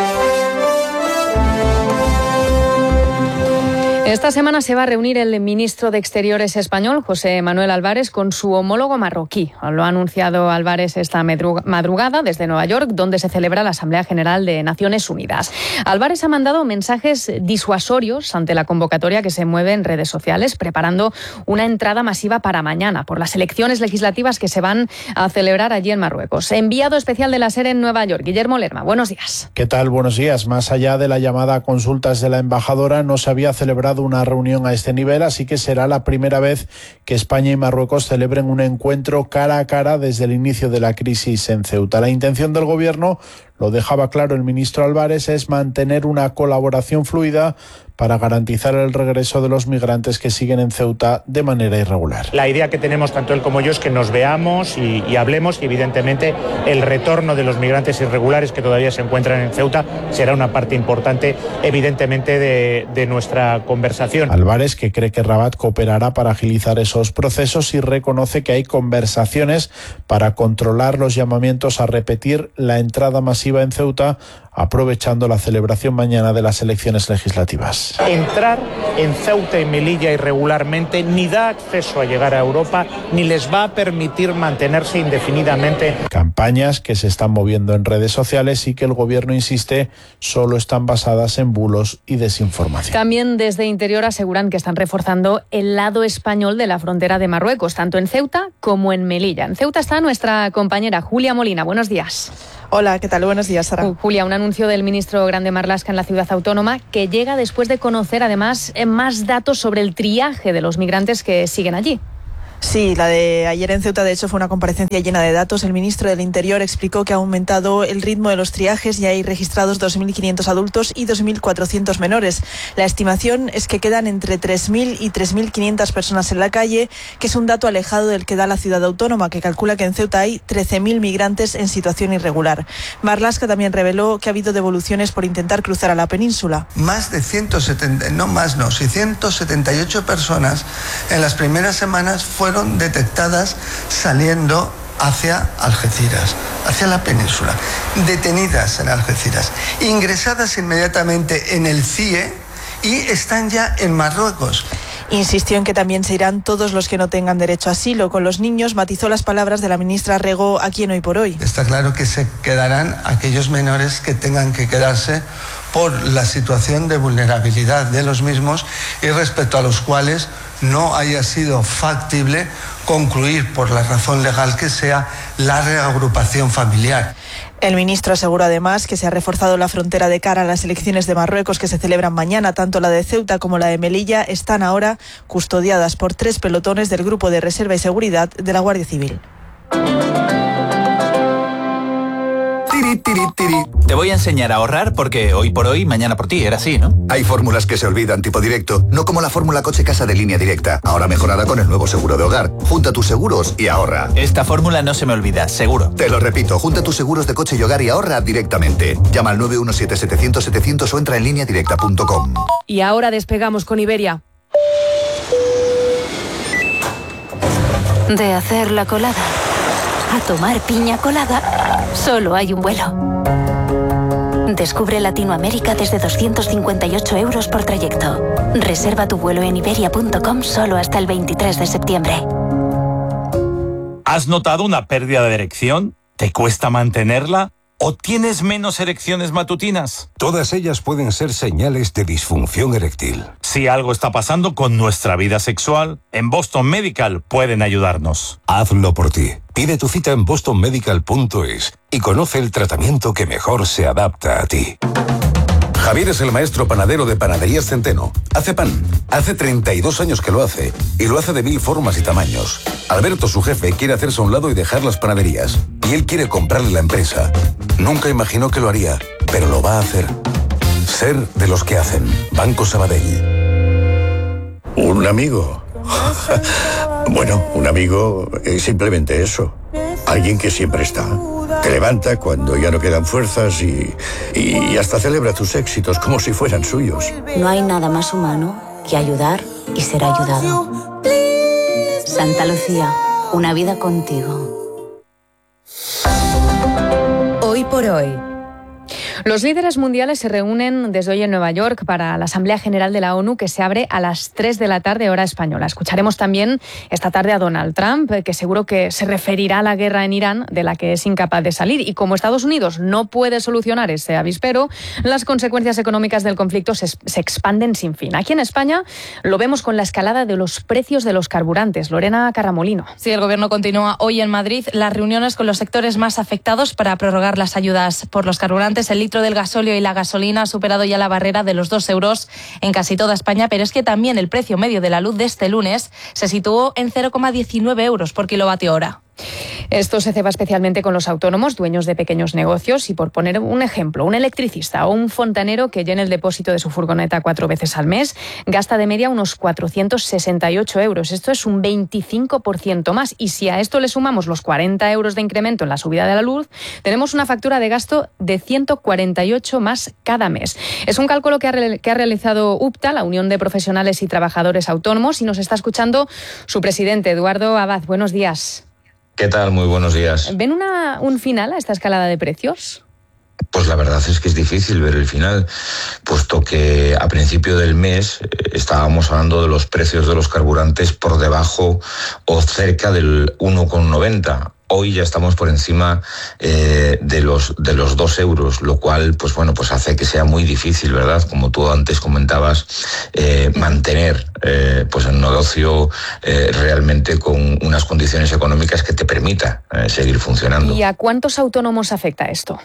Esta semana se va a reunir el ministro de Exteriores español, José Manuel Álvarez, con su homólogo marroquí. Lo ha anunciado Álvarez esta madrugada desde Nueva York, donde se celebra la Asamblea General de Naciones Unidas. Álvarez ha mandado mensajes disuasorios ante la convocatoria que se mueve en redes sociales, preparando una entrada masiva para mañana por las elecciones legislativas que se van a celebrar allí en Marruecos. Enviado especial de la SER en Nueva York, Guillermo Lerma, buenos días. ¿Qué tal? Buenos días. Más allá de la llamada a consultas de la embajadora, no se había celebrado una reunión a este nivel, así que será la primera vez que España y Marruecos celebren un encuentro cara a cara desde el inicio de la crisis en Ceuta. La intención del Gobierno lo dejaba claro el ministro Álvarez, es mantener una colaboración fluida para garantizar el regreso de los migrantes que siguen en Ceuta de manera irregular. La idea que tenemos tanto él como yo es que nos veamos y, y hablemos, y evidentemente el retorno de los migrantes irregulares que todavía se encuentran en Ceuta será una parte importante, evidentemente, de, de nuestra conversación. Álvarez, que cree que Rabat cooperará para agilizar esos procesos, y reconoce que hay conversaciones para controlar los llamamientos a repetir la entrada masiva en Ceuta, aprovechando la celebración mañana de las elecciones legislativas. Entrar en Ceuta y Melilla irregularmente ni da acceso a llegar a Europa, ni les va a permitir mantenerse indefinidamente. Campañas que se están moviendo en redes sociales y que el gobierno insiste solo están basadas en bulos y desinformación. También desde Interior aseguran que están reforzando el lado español de la frontera de Marruecos, tanto en Ceuta como en Melilla. En Ceuta está nuestra compañera Julia Molina. Buenos días. Hola, ¿qué tal? Buenos días, Sara. Julia, un anuncio del ministro Grande Marlaska en la ciudad autónoma que llega después de conocer además más datos sobre el triaje de los migrantes que siguen allí. Sí, la de ayer en Ceuta, de hecho, fue una comparecencia llena de datos. El ministro del Interior explicó que ha aumentado el ritmo de los triajes y hay registrados dos mil quinientos adultos y dos mil cuatrocientos menores. La estimación es que quedan entre tres mil y tres mil quinientas personas en la calle, que es un dato alejado del que da la ciudad autónoma, que calcula que en Ceuta hay trece mil migrantes en situación irregular. Marlaska también reveló que ha habido devoluciones por intentar cruzar a la península. Más de ciento setenta, no más no, ciento setenta y ocho personas en las primeras semanas fueron fueron detectadas saliendo hacia Algeciras, hacia la península, detenidas en Algeciras, ingresadas inmediatamente en el C I E y están ya en Marruecos. Insistió en que también se irán todos los que no tengan derecho a asilo. Con los niños matizó las palabras de la ministra Rego aquí en Hoy por Hoy. Está claro que se quedarán aquellos menores que tengan que quedarse por la situación de vulnerabilidad de los mismos y respecto a los cuales no haya sido factible concluir por la razón legal que sea la reagrupación familiar. El ministro aseguró además que se ha reforzado la frontera de cara a las elecciones de Marruecos que se celebran mañana. Tanto la de Ceuta como la de Melilla están ahora custodiadas por tres pelotones del Grupo de Reserva y Seguridad de la Guardia Civil. Tiri, tiri, tiri. Te voy a enseñar a ahorrar porque hoy por hoy, mañana por ti, era así, ¿no? Hay fórmulas que se olvidan, tipo directo, no como la fórmula coche-casa de Línea Directa, ahora mejorada con el nuevo seguro de hogar. Junta tus seguros y ahorra. Esta fórmula no se me olvida, seguro. Te lo repito, junta tus seguros de coche y hogar y ahorra directamente. Llama al nueve uno siete, setecientos, setecientos o entra en línea directa punto com. Y ahora despegamos con Iberia. De hacer la colada a tomar piña colada, solo hay un vuelo. Descubre Latinoamérica desde doscientos cincuenta y ocho euros por trayecto. Reserva tu vuelo en iberia punto com solo hasta el veintitrés de septiembre. ¿Has notado una pérdida de erección? ¿Te cuesta mantenerla? ¿O tienes menos erecciones matutinas? Todas ellas pueden ser señales de disfunción eréctil. Si algo está pasando con nuestra vida sexual, en Boston Medical pueden ayudarnos. Hazlo por ti. Pide tu cita en boston medical punto es y conoce el tratamiento que mejor se adapta a ti. Javier es el maestro panadero de Panaderías Centeno. Hace pan. Hace treinta y dos años que lo hace. Y lo hace de mil formas y tamaños. Alberto, su jefe, quiere hacerse a un lado y dejar las panaderías. Y él quiere comprarle la empresa. Nunca imaginó que lo haría, pero lo va a hacer. Ser de los que hacen. Banco Sabadell. Un amigo. Bueno, un amigo es simplemente eso. Alguien que siempre está. Te levanta cuando ya no quedan fuerzas y, y hasta celebra tus éxitos como si fueran suyos. No hay nada más humano que ayudar y ser ayudado. Santa Lucía, una vida contigo. Hoy por hoy. Los líderes mundiales se reúnen desde hoy en Nueva York para la Asamblea General de la ONU que se abre a las tres de la tarde hora española. Escucharemos también esta tarde a Donald Trump, que seguro que se referirá a la guerra en Irán de la que es incapaz de salir. Y como Estados Unidos no puede solucionar ese avispero, las consecuencias económicas del conflicto se, se expanden sin fin. Aquí en España lo vemos con la escalada de los precios de los carburantes. Lorena Carramolino. Sí, el Gobierno continúa hoy en Madrid las reuniones con los sectores más afectados para prorrogar las ayudas por los carburantes. El litro del gasóleo y la gasolina ha superado ya la barrera de los dos euros en casi toda España, pero es que también el precio medio de la luz de este lunes se situó en cero coma diecinueve euros por kilovatio hora. Esto se ceba especialmente con los autónomos, dueños de pequeños negocios, y por poner un ejemplo, un electricista o un fontanero que llene el depósito de su furgoneta cuatro veces al mes gasta de media unos cuatrocientos sesenta y ocho euros. Esto es un veinticinco por ciento más, y si a esto le sumamos los cuarenta euros de incremento en la subida de la luz, tenemos una factura de gasto de ciento cuarenta y ocho más cada mes. Es un cálculo que ha, re- que ha realizado UPTA, la Unión de Profesionales y Trabajadores Autónomos, y nos está escuchando su presidente, Eduardo Abad. Buenos días. ¿Qué tal? Muy buenos días. ¿Ven una, un final a esta escalada de precios? Pues la verdad es que es difícil ver el final, puesto que a principio del mes estábamos hablando de los precios de los carburantes por debajo o cerca del uno coma noventa. Hoy ya estamos por encima eh, de los de los dos euros, lo cual, pues bueno, pues hace que sea muy difícil, ¿verdad? Como tú antes comentabas, eh, mantener eh, pues el negocio eh, realmente con unas condiciones económicas que te permita eh, seguir funcionando. ¿Y a cuántos autónomos afecta esto?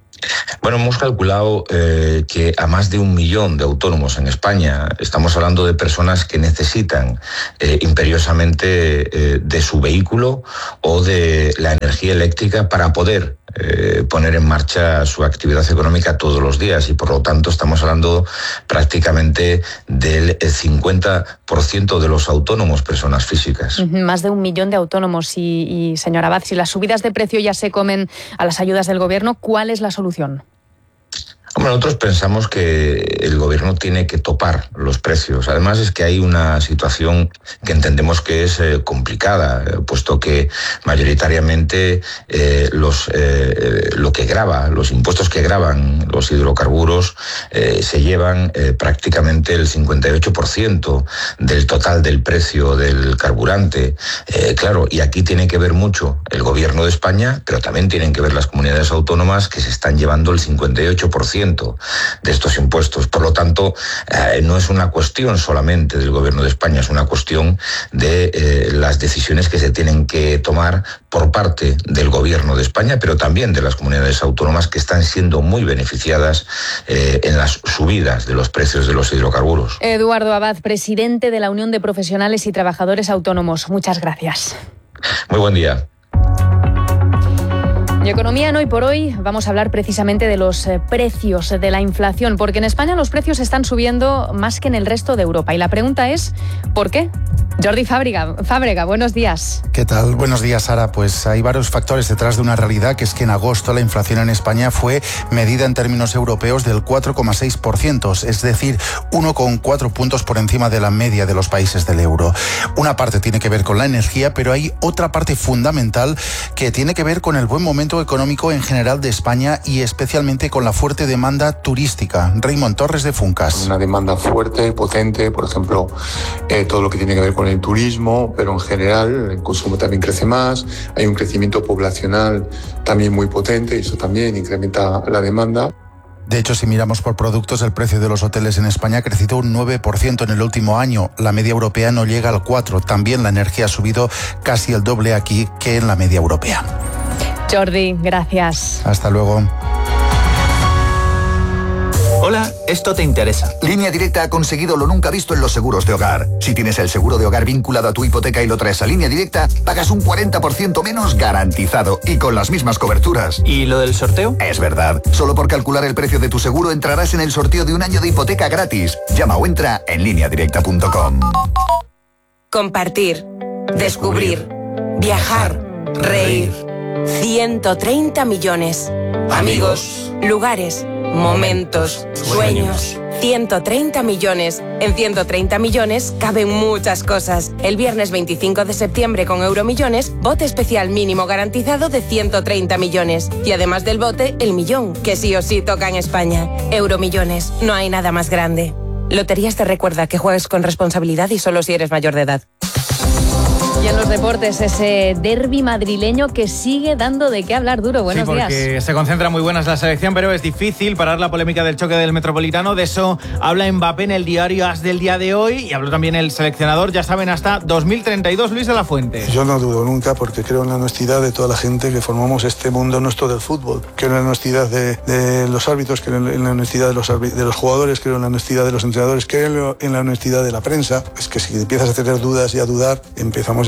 Bueno, hemos calculado eh, que a más de un millón de autónomos en España, estamos hablando de personas que necesitan eh, imperiosamente eh, de su vehículo o de la energía eléctrica para poder eh, poner en marcha su actividad económica todos los días, y por lo tanto estamos hablando prácticamente del cincuenta por ciento de los autónomos personas físicas. Más de un millón de autónomos y, y señor Abad, si las subidas de precio ya se comen a las ayudas del gobierno, ¿cuál es la solución? Hombre, nosotros pensamos que el gobierno tiene que topar los precios. Además es que hay una situación que entendemos que es eh, complicada, eh, puesto que mayoritariamente eh, los eh, lo que grava, los impuestos que gravan los hidrocarburos eh, se llevan eh, prácticamente el cincuenta y ocho por ciento del total del precio del carburante. Eh, claro, y aquí tiene que ver mucho el gobierno de España, pero también tienen que ver las comunidades autónomas, que se están llevando el cincuenta y ocho por ciento de estos impuestos. Por lo tanto, eh, no es una cuestión solamente del gobierno de España, es una cuestión de eh, las decisiones que se tienen que tomar por parte del gobierno de España, pero también de las comunidades autónomas, que están siendo muy beneficiadas eh, en las subidas de los precios de los hidrocarburos. Eduardo Abad, presidente de la Unión de Profesionales y Trabajadores Autónomos. Muchas gracias. Muy buen día. Y economía en Hoy por Hoy vamos a hablar precisamente de los eh, precios, de la inflación, porque en España los precios están subiendo más que en el resto de Europa. Y la pregunta es, ¿por qué? Jordi Fábrega, Fábrega, buenos días. ¿Qué tal? Buenos días, Sara. Pues hay varios factores detrás de una realidad, que es que en agosto la inflación en España fue medida en términos europeos del cuatro coma seis por ciento, es decir, uno coma cuatro puntos por encima de la media de los países del euro. Una parte tiene que ver con la energía, pero hay otra parte fundamental que tiene que ver con el buen momento económico en general de España, y especialmente con la fuerte demanda turística. Raymond Torres, de Funcas. Una demanda fuerte, potente, por ejemplo, eh, todo lo que tiene que ver con el turismo, pero en general el consumo también crece más, hay un crecimiento poblacional también muy potente, y eso también incrementa la demanda. De hecho, si miramos por productos, el precio de los hoteles en España ha crecido un nueve por ciento en el último año. La media europea no llega al cuatro por ciento. También la energía ha subido casi el doble aquí que en la media europea. Jordi, gracias. Hasta luego. Hola, esto te interesa. Línea Directa ha conseguido lo nunca visto en los seguros de hogar. Si tienes el seguro de hogar vinculado a tu hipoteca y lo traes a Línea Directa, pagas un cuarenta por ciento menos garantizado y con las mismas coberturas. ¿Y lo del sorteo? Es verdad. Solo por calcular el precio de tu seguro entrarás en el sorteo de un año de hipoteca gratis. Llama o entra en línea directa punto com. Compartir, descubrir, viajar, reír. ciento treinta millones. Amigos, lugares, momentos, sueños. ciento treinta millones. En ciento treinta millones caben muchas cosas. El viernes veinticinco de septiembre con Euromillones, bote especial mínimo garantizado de ciento treinta millones. Y además del bote, el millón, que sí o sí toca en España. Euromillones, no hay nada más grande. Loterías te recuerda que juegues con responsabilidad y solo si eres mayor de edad. Y en los deportes, ese derbi madrileño que sigue dando de qué hablar. Duro, buenos sí, porque días. Se concentra muy buenas la selección, pero es difícil parar la polémica del choque del Metropolitano. De eso habla Mbappé en el diario As del día de hoy, y habló también el seleccionador, ya saben, hasta dos mil treinta y dos, Luis de la Fuente. Yo no dudo nunca, porque creo en la honestidad de toda la gente que formamos este mundo nuestro del fútbol. Creo en la honestidad de, de los árbitros, creo en la honestidad de los, de los jugadores, creo en la honestidad de los entrenadores, creo en la honestidad de la prensa. Es que si empiezas a tener dudas y a dudar, empezamos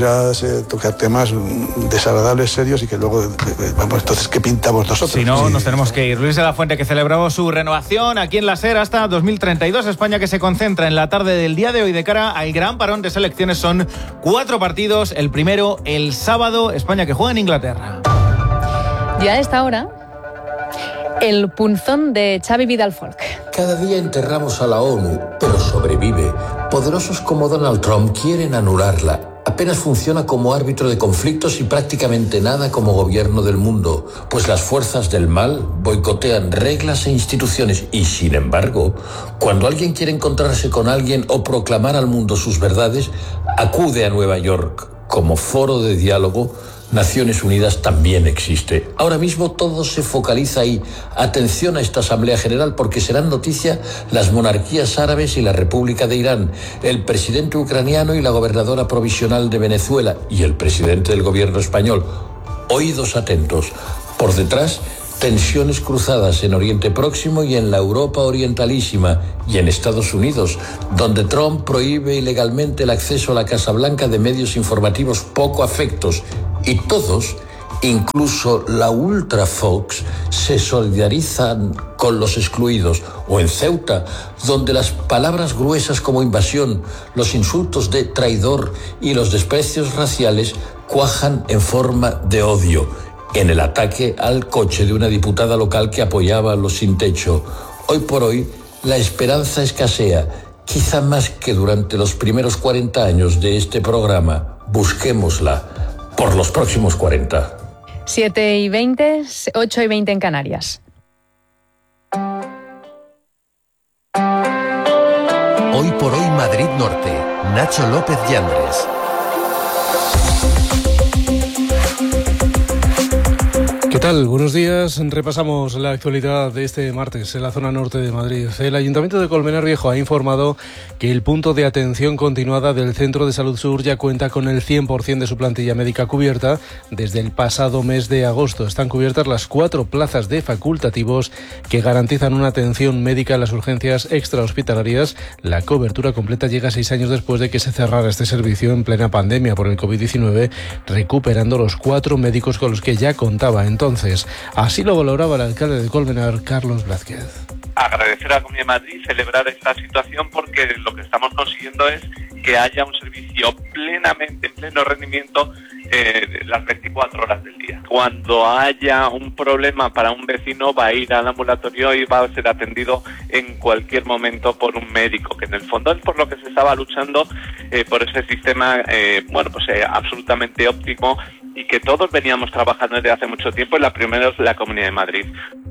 ya se tocar temas desagradables, serios y que luego, vamos, entonces, ¿qué pintamos nosotros? Si no, sí. nos tenemos que ir. Luis de la Fuente, que celebró su renovación aquí en la SER hasta dos mil treinta y dos. España que se concentra en la tarde del día de hoy de cara al gran parón de selecciones. Son cuatro partidos. El primero, el sábado, España que juega en Inglaterra. Ya a esta hora, el punzón de Xavi Vidal-Folk. Cada día enterramos a la ONU, pero sobrevive. Poderosos como Donald Trump quieren anularla. Apenas funciona como árbitro de conflictos y prácticamente nada como gobierno del mundo, pues las fuerzas del mal boicotean reglas e instituciones y, sin embargo, cuando alguien quiere encontrarse con alguien o proclamar al mundo sus verdades, acude a Nueva York. Como foro de diálogo, Naciones Unidas también existe. Ahora mismo todo se focaliza ahí. Atención a esta Asamblea General porque serán noticia las monarquías árabes y la República de Irán, el presidente ucraniano y la gobernadora provisional de Venezuela y el presidente del gobierno español. Oídos atentos. Por detrás, tensiones cruzadas en Oriente Próximo y en la Europa Orientalísima y en Estados Unidos, donde Trump prohíbe ilegalmente el acceso a la Casa Blanca de medios informativos poco afectos. Y todos, incluso la Ultra Fox, se solidarizan con los excluidos. O en Ceuta, donde las palabras gruesas como invasión, los insultos de traidor y los desprecios raciales cuajan en forma de odio. En el ataque al coche de una diputada local que apoyaba a los sin techo. Hoy por hoy, la esperanza escasea, quizá más que durante los primeros cuarenta años de este programa. Busquémosla por los próximos cuarenta. siete y veinte, ocho y veinte en Canarias. Hoy por hoy Madrid Norte. Nacho López Yandres. ¿Qué tal? Buenos días. Repasamos la actualidad de este martes en la zona norte de Madrid. El Ayuntamiento de Colmenar Viejo ha informado que el punto de atención continuada del Centro de Salud Sur ya cuenta con el cien por ciento de su plantilla médica cubierta desde el pasado mes de agosto. Están cubiertas las cuatro plazas de facultativos que garantizan una atención médica en las urgencias extrahospitalarias. La cobertura completa llega seis años después de que se cerrara este servicio en plena pandemia por el covid diecinueve, recuperando los cuatro médicos con los que ya contaba entonces. Entonces, así lo valoraba el alcalde de Colmenar, Carlos Blázquez. Agradecer a la Comunidad de Madrid, celebrar esta situación porque lo que estamos consiguiendo es que haya un servicio plenamente, en pleno rendimiento eh, las veinticuatro horas del día. Cuando haya un problema para un vecino va a ir al ambulatorio y va a ser atendido en cualquier momento por un médico, que en el fondo es por lo que se estaba luchando, eh, por ese sistema eh, bueno pues eh, absolutamente óptimo y que todos veníamos trabajando desde hace mucho tiempo, y la primera es la Comunidad de Madrid.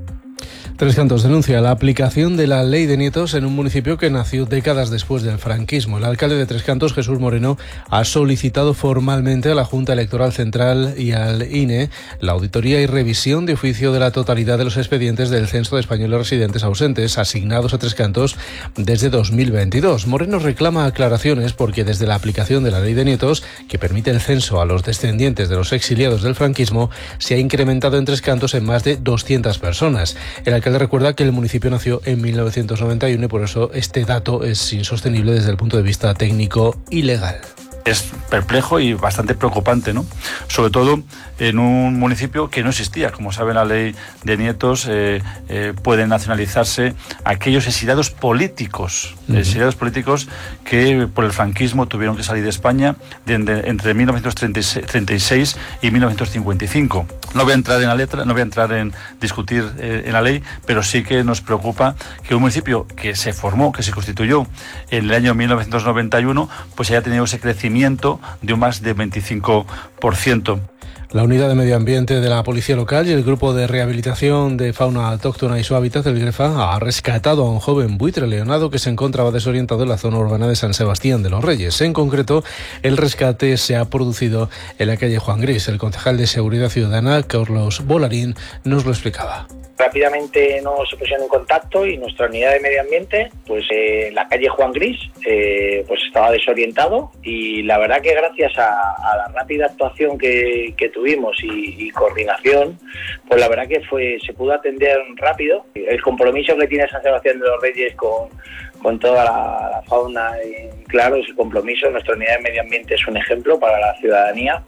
Tres Cantos denuncia la aplicación de la ley de nietos en un municipio que nació décadas después del franquismo. El alcalde de Tres Cantos, Jesús Moreno, ha solicitado formalmente a la Junta Electoral Central y al I N E la auditoría y revisión de oficio de la totalidad de los expedientes del Censo de Españoles Residentes Ausentes asignados a Tres Cantos desde dos mil veintidós. Moreno reclama aclaraciones porque desde la aplicación de la ley de nietos, que permite el censo a los descendientes de los exiliados del franquismo, se ha incrementado en Tres Cantos en más de doscientas personas. El alcalde recuerda que el municipio nació en mil novecientos noventa y uno y por eso este dato es insostenible desde el punto de vista técnico y legal. Es perplejo y bastante preocupante, ¿no? Sobre todo en un municipio que no existía. Como saben, la ley de nietos eh, eh, pueden nacionalizarse aquellos exiliados políticos, uh-huh. exiliados políticos que por el franquismo tuvieron que salir de España de, de, entre mil novecientos treinta y seis y mil novecientos cincuenta y cinco. No voy a entrar en la letra, no voy a entrar en discutir eh, en la ley, pero sí que nos preocupa que un municipio que se formó, que se constituyó en el año mil novecientos noventa y uno, pues haya tenido ese crecimiento de un más de veinticinco por ciento. La Unidad de Medio Ambiente de la Policía Local y el Grupo de Rehabilitación de Fauna Autóctona y su Hábitat, el GREFA, ha rescatado a un joven buitre leonado que se encontraba desorientado en la zona urbana de San Sebastián de los Reyes. En concreto, el rescate se ha producido en la calle Juan Gris. El concejal de Seguridad Ciudadana, Carlos Bolarín, nos lo explicaba. Rápidamente nos pusieron en contacto y nuestra unidad de medio ambiente, pues eh, en la calle Juan Gris, eh, pues estaba desorientado, y la verdad que gracias a, a la rápida actuación que, que tuvimos y, y coordinación, pues la verdad que fue se pudo atender rápido. El compromiso que tiene San Sebastián de los Reyes con, con toda la, la fauna claros y compromisos. Nuestra unidad de medio ambiente es un ejemplo para la ciudadanía.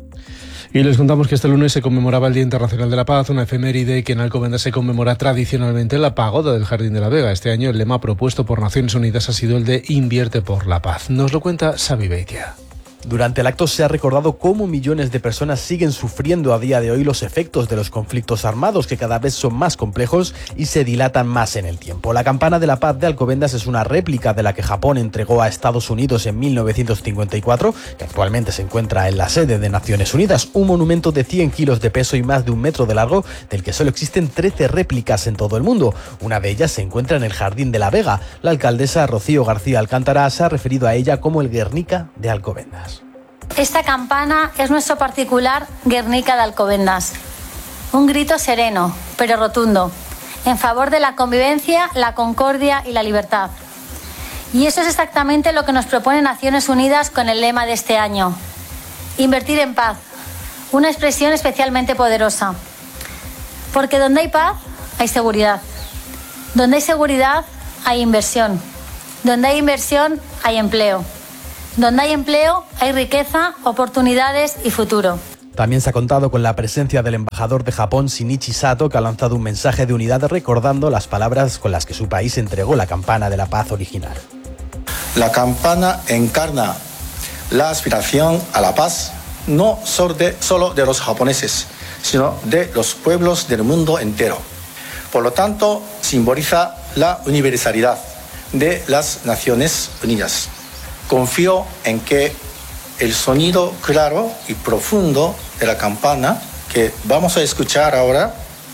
Y les contamos que este lunes se conmemoraba el Día Internacional de la Paz, una efeméride que en Alcobendas se conmemora tradicionalmente en la pagoda del Jardín de la Vega. Este año el lema propuesto por Naciones Unidas ha sido el de Invierte por la Paz. Nos lo cuenta Xavi Beitia. Durante el acto se ha recordado cómo millones de personas siguen sufriendo a día de hoy los efectos de los conflictos armados, que cada vez son más complejos y se dilatan más en el tiempo. La Campana de la Paz de Alcobendas es una réplica de la que Japón entregó a Estados Unidos en mil novecientos cincuenta y cuatro, que actualmente se encuentra en la sede de Naciones Unidas. Un monumento de cien kilos de peso y más de un metro de largo, del que solo existen trece réplicas en todo el mundo. Una de ellas se encuentra en el Jardín de la Vega. La alcaldesa Rocío García Alcántara se ha referido a ella como el Guernica de Alcobendas. Esta campana es nuestro particular Guernica de Alcobendas. Un grito sereno, pero rotundo, en favor de la convivencia, la concordia y la libertad. Y eso es exactamente lo que nos propone Naciones Unidas con el lema de este año. Invertir en paz, una expresión especialmente poderosa. Porque donde hay paz, hay seguridad. Donde hay seguridad, hay inversión. Donde hay inversión, hay empleo. Donde hay empleo, hay riqueza, oportunidades y futuro. También se ha contado con la presencia del embajador de Japón, Shinichi Sato, que ha lanzado un mensaje de unidad recordando las palabras con las que su país entregó la campana de la paz original. La campana encarna la aspiración a la paz no solo de, solo de los japoneses, sino de los pueblos del mundo entero. Por lo tanto, simboliza la universalidad de las Naciones Unidas. Confío en que el sonido claro y profundo de la campana que vamos a escuchar ahora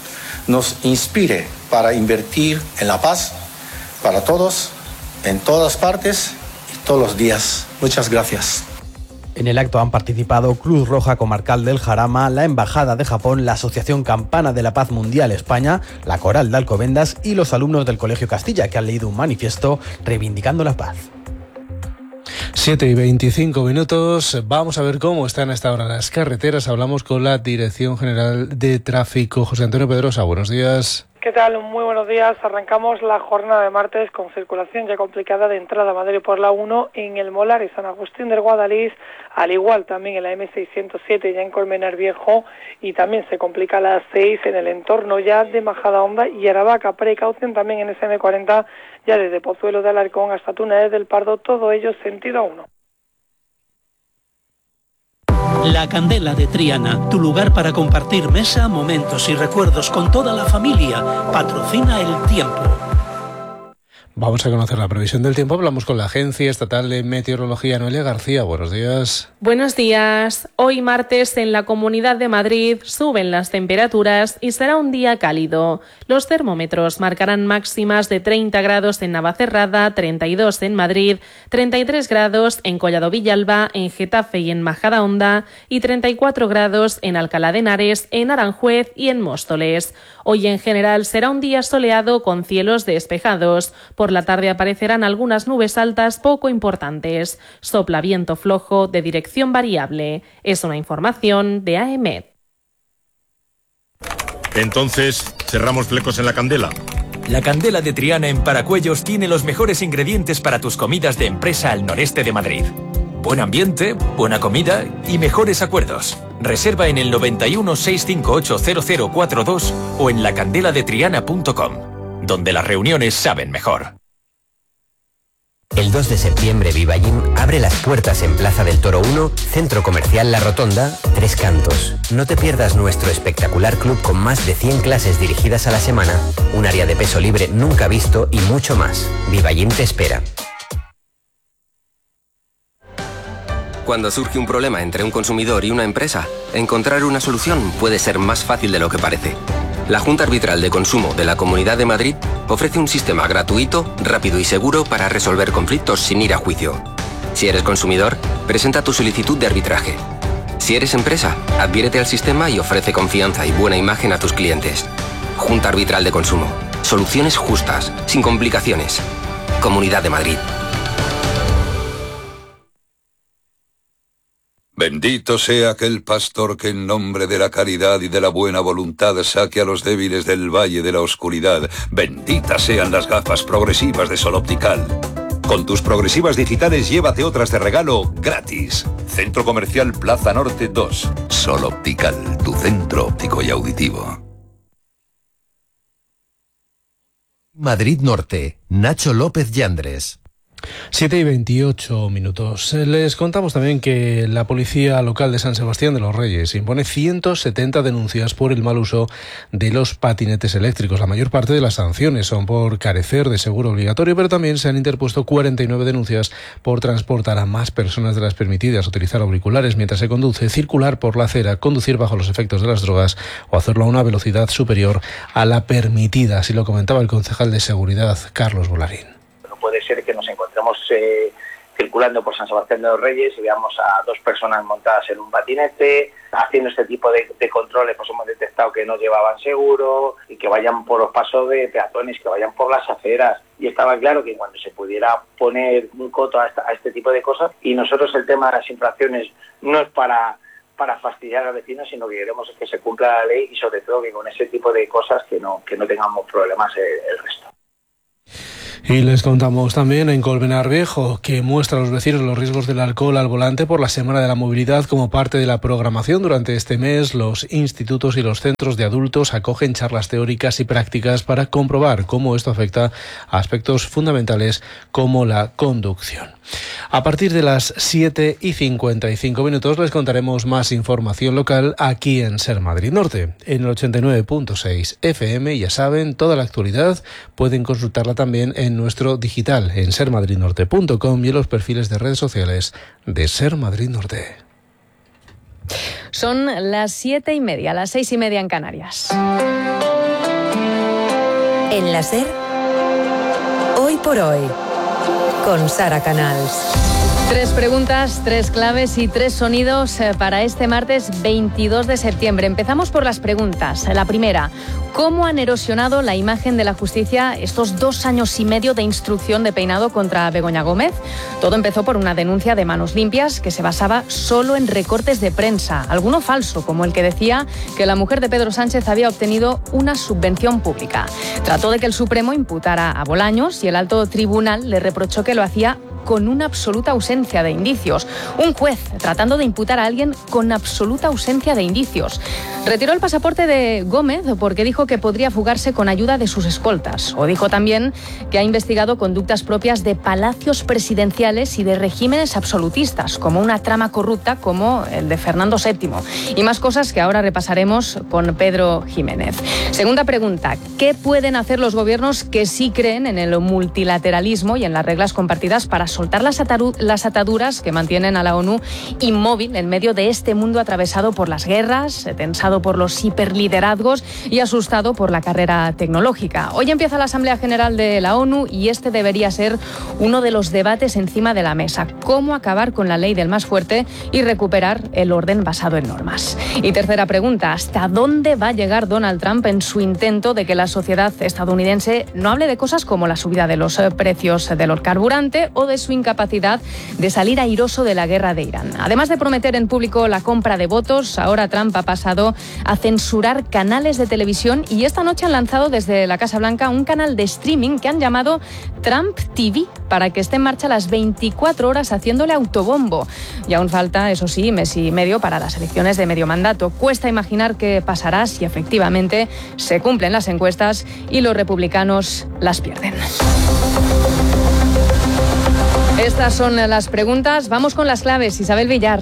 nos inspire para invertir en la paz para todos, en todas partes y todos los días. Muchas gracias. En el acto han participado Cruz Roja Comarcal del Jarama, la Embajada de Japón, la Asociación Campana de la Paz Mundial España, la Coral de Alcobendas y los alumnos del Colegio Castilla, que han leído un manifiesto reivindicando la paz. siete y veinticinco minutos. Vamos a ver cómo están a esta hora las carreteras. Hablamos con la Dirección General de Tráfico. José Antonio Pedrosa, buenos días. ¿Qué tal? Muy buenos días. Arrancamos la jornada de martes con circulación ya complicada de entrada a Madrid por la uno en el Molar y San Agustín del Guadalís, al igual también en la eme seiscientos siete ya en Colmenar Viejo, y también se complica la seis en el entorno ya de Majadahonda y Aravaca. Precaución también en ese eme cuarenta ya desde Pozuelo de Alarcón hasta Túnez del Pardo, todo ello sentido uno. La Candela de Triana, tu lugar para compartir mesa, momentos y recuerdos con toda la familia. Patrocina el tiempo. Vamos a conocer la previsión del tiempo. Hablamos con la Agencia Estatal de Meteorología, Noelia García. Buenos días. Buenos días. Hoy martes en la Comunidad de Madrid suben las temperaturas y será un día cálido. Los termómetros marcarán máximas de treinta grados en Navacerrada, treinta y dos en Madrid, treinta y tres grados en Collado Villalba, en Getafe y en Majadahonda y treinta y cuatro grados en Alcalá de Henares, en Aranjuez y en Móstoles. Hoy en general será un día soleado con cielos despejados. Por la tarde aparecerán algunas nubes altas poco importantes. Sopla viento flojo de dirección variable. Es una información de A E M E T. Entonces, ¿cerramos flecos en la Candela? La Candela de Triana en Paracuellos tiene los mejores ingredientes para tus comidas de empresa al noreste de Madrid. Buen ambiente, buena comida y mejores acuerdos. Reserva en el noventa y uno, seiscientos cincuenta y ocho, cero cero cuarenta y dos o en la candela de triana punto com, donde las reuniones saben mejor. El dos de septiembre Vivallín abre las puertas en Plaza del Toro uno, Centro Comercial La Rotonda, Tres Cantos. No te pierdas nuestro espectacular club con más de cien clases dirigidas a la semana, un área de peso libre nunca visto y mucho más. Vivallín te espera. Cuando surge un problema entre un consumidor y una empresa, encontrar una solución puede ser más fácil de lo que parece. La Junta Arbitral de Consumo de la Comunidad de Madrid ofrece un sistema gratuito, rápido y seguro para resolver conflictos sin ir a juicio. Si eres consumidor, presenta tu solicitud de arbitraje. Si eres empresa, adhiérete al sistema y ofrece confianza y buena imagen a tus clientes. Junta Arbitral de Consumo. Soluciones justas, sin complicaciones. Comunidad de Madrid. Bendito sea aquel pastor que en nombre de la caridad y de la buena voluntad saque a los débiles del valle de la oscuridad. Benditas sean las gafas progresivas de Sol Optical. Con tus progresivas digitales llévate otras de regalo gratis. Centro Comercial Plaza Norte dos. Sol Optical, tu centro óptico y auditivo. Madrid Norte, Nacho López Yandres. siete y veintiocho minutos. Les contamos también que la policía local de San Sebastián de los Reyes impone ciento setenta denuncias por el mal uso de los patinetes eléctricos. La mayor parte de las sanciones son por carecer de seguro obligatorio, pero también se han interpuesto cuarenta y nueve denuncias por transportar a más personas de las permitidas, utilizar auriculares mientras se conduce, circular por la acera, conducir bajo los efectos de las drogas o hacerlo a una velocidad superior a la permitida. Así lo comentaba el concejal de Seguridad, Carlos Bolarín. Puede ser que nos encontremos eh, circulando por San Sebastián de los Reyes y veamos a dos personas montadas en un patinete. Haciendo este tipo de, de controles, pues hemos detectado que no llevaban seguro y que vayan por los pasos de peatones, que vayan por las aceras. Y estaba claro que cuando se pudiera poner un coto a, esta, a este tipo de cosas, y nosotros el tema de las infracciones no es para... para fastidiar a los vecinos, sino que queremos que se cumpla la ley y sobre todo que con ese tipo de cosas que no, que no tengamos problemas el, el resto. Y les contamos también en Colmenar Viejo que muestra a los vecinos los riesgos del alcohol al volante por la Semana de la Movilidad. Como parte de la programación durante este mes, los institutos y los centros de adultos acogen charlas teóricas y prácticas para comprobar cómo esto afecta a aspectos fundamentales como la conducción. A partir de las siete y cincuenta y cinco minutos les contaremos más información local aquí en Ser Madrid Norte, en el ochenta y nueve punto seis F M. Ya saben, toda la actualidad pueden consultarla también en nuestro digital, en ser madrid norte punto com y en los perfiles de redes sociales de Ser Madrid Norte. Son las siete y media, las seis y media en Canarias. En la Ser, hoy por hoy, con Sara Canals. Tres preguntas, tres claves y tres sonidos para este martes veintidós de septiembre. Empezamos por las preguntas. La primera, ¿cómo han erosionado la imagen de la justicia estos dos años y medio de instrucción de peinado contra Begoña Gómez? Todo empezó por una denuncia de Manos Limpias que se basaba solo en recortes de prensa, alguno falso, como el que decía que la mujer de Pedro Sánchez había obtenido una subvención pública. Trató de que el Supremo imputara a Bolaños y el alto tribunal le reprochó que lo hacía con una absoluta ausencia de indicios. Un juez tratando de imputar a alguien con absoluta ausencia de indicios. Retiró el pasaporte de Gómez porque dijo que podría fugarse con ayuda de sus escoltas. O dijo también que ha investigado conductas propias de palacios presidenciales y de regímenes absolutistas, como una trama corrupta como el de Fernando séptimo. Y más cosas que ahora repasaremos con Pedro Jiménez. Segunda pregunta, ¿qué pueden hacer los gobiernos que sí creen en el multilateralismo y en las reglas compartidas para soltar las, ataru- las ataduras que mantienen a la ONU inmóvil en medio de este mundo atravesado por las guerras, tensado por los hiperliderazgos y asustado por la carrera tecnológica? Hoy empieza la Asamblea General de la ONU y este debería ser uno de los debates encima de la mesa. ¿Cómo acabar con la ley del más fuerte y recuperar el orden basado en normas? Y tercera pregunta, ¿hasta dónde va a llegar Donald Trump en su intento de que la sociedad estadounidense no hable de cosas como la subida de los precios del carburante o de su incapacidad de salir airoso de la guerra de Irán? Además de prometer en público la compra de votos, ahora Trump ha pasado a censurar canales de televisión y esta noche han lanzado desde la Casa Blanca un canal de streaming que han llamado Trump T V para que esté en marcha las veinticuatro horas haciéndole autobombo. Y aún falta, eso sí, mes y medio para las elecciones de medio mandato. Cuesta imaginar qué pasará si efectivamente se cumplen las encuestas y los republicanos las pierden. Estas son las preguntas. Vamos con las claves. Isabel Villar.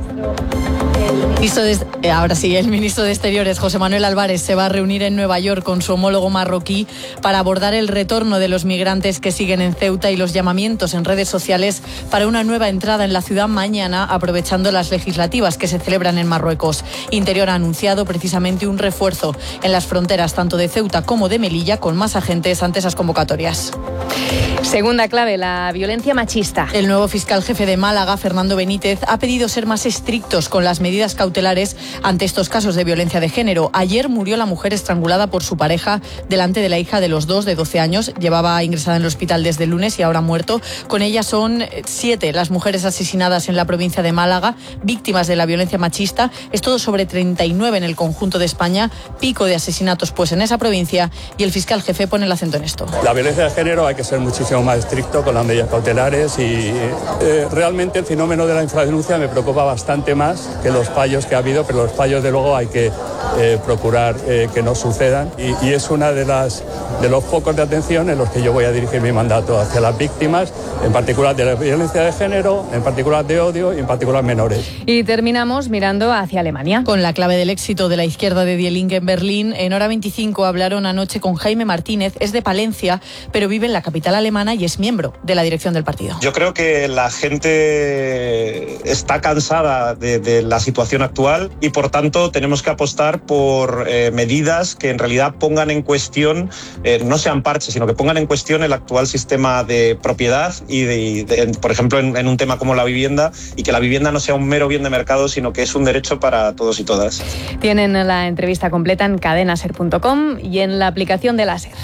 De, ahora sí, el ministro de Exteriores, José Manuel Álvarez, se va a reunir en Nueva York con su homólogo marroquí para abordar el retorno de los migrantes que siguen en Ceuta y los llamamientos en redes sociales para una nueva entrada en la ciudad mañana, aprovechando las legislativas que se celebran en Marruecos. Interior ha anunciado precisamente un refuerzo en las fronteras tanto de Ceuta como de Melilla, con más agentes ante esas convocatorias. Segunda clave, la violencia machista. El nuevo fiscal jefe de Málaga, Fernando Benítez, ha pedido ser más estrictos con las medidas cautelares ante estos casos de violencia de género. Ayer murió la mujer estrangulada por su pareja delante de la hija de los dos, de doce años. Llevaba ingresada en el hospital desde el lunes y ahora ha muerto. Con ella son siete las mujeres asesinadas en la provincia de Málaga, víctimas de la violencia machista. Es todo sobre treinta y nueve en el conjunto de España. Pico de asesinatos pues en esa provincia, y el fiscal jefe pone el acento en esto. La violencia de género hay que ser ser muchísimo más estricto con las medidas cautelares y eh, realmente el fenómeno de la infradenuncia me preocupa bastante más que los fallos que ha habido, pero los fallos de luego hay que eh, procurar eh, que no sucedan y, y es una de las de los focos de atención en los que yo voy a dirigir mi mandato hacia las víctimas, en particular de la violencia de género, en particular de odio y en particular menores. Y terminamos mirando hacia Alemania. Con la clave del éxito de la izquierda de Die Linke en Berlín, en Hora veinticinco hablaron anoche con Jaime Martínez, es de Palencia, pero vive en la capital alemana y es miembro de la dirección del partido. Yo creo que la gente está cansada de, de la situación actual y por tanto tenemos que apostar por eh, medidas que en realidad pongan en cuestión, eh, no sean parches, sino que pongan en cuestión el actual sistema de propiedad y, de, y de, por ejemplo, en, en un tema como la vivienda, y que la vivienda no sea un mero bien de mercado, sino que es un derecho para todos y todas. Tienen la entrevista completa en cadenaser punto com y en la aplicación de la SER.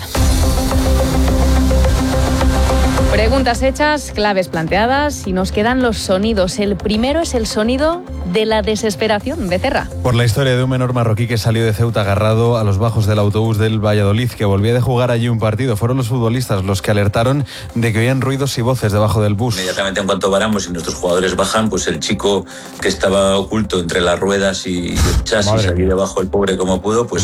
Preguntas hechas, claves planteadas y nos quedan los sonidos. El primero es el sonido de la desesperación. Becerra. Por la historia de un menor marroquí que salió de Ceuta agarrado a los bajos del autobús del Valladolid, que volvía de jugar allí un partido. Fueron los futbolistas los que alertaron de que oían ruidos y voces debajo del bus. Inmediatamente en cuanto paramos y nuestros jugadores bajan, pues el chico que estaba oculto entre las ruedas y el chasis, allí debajo el pobre como pudo, pues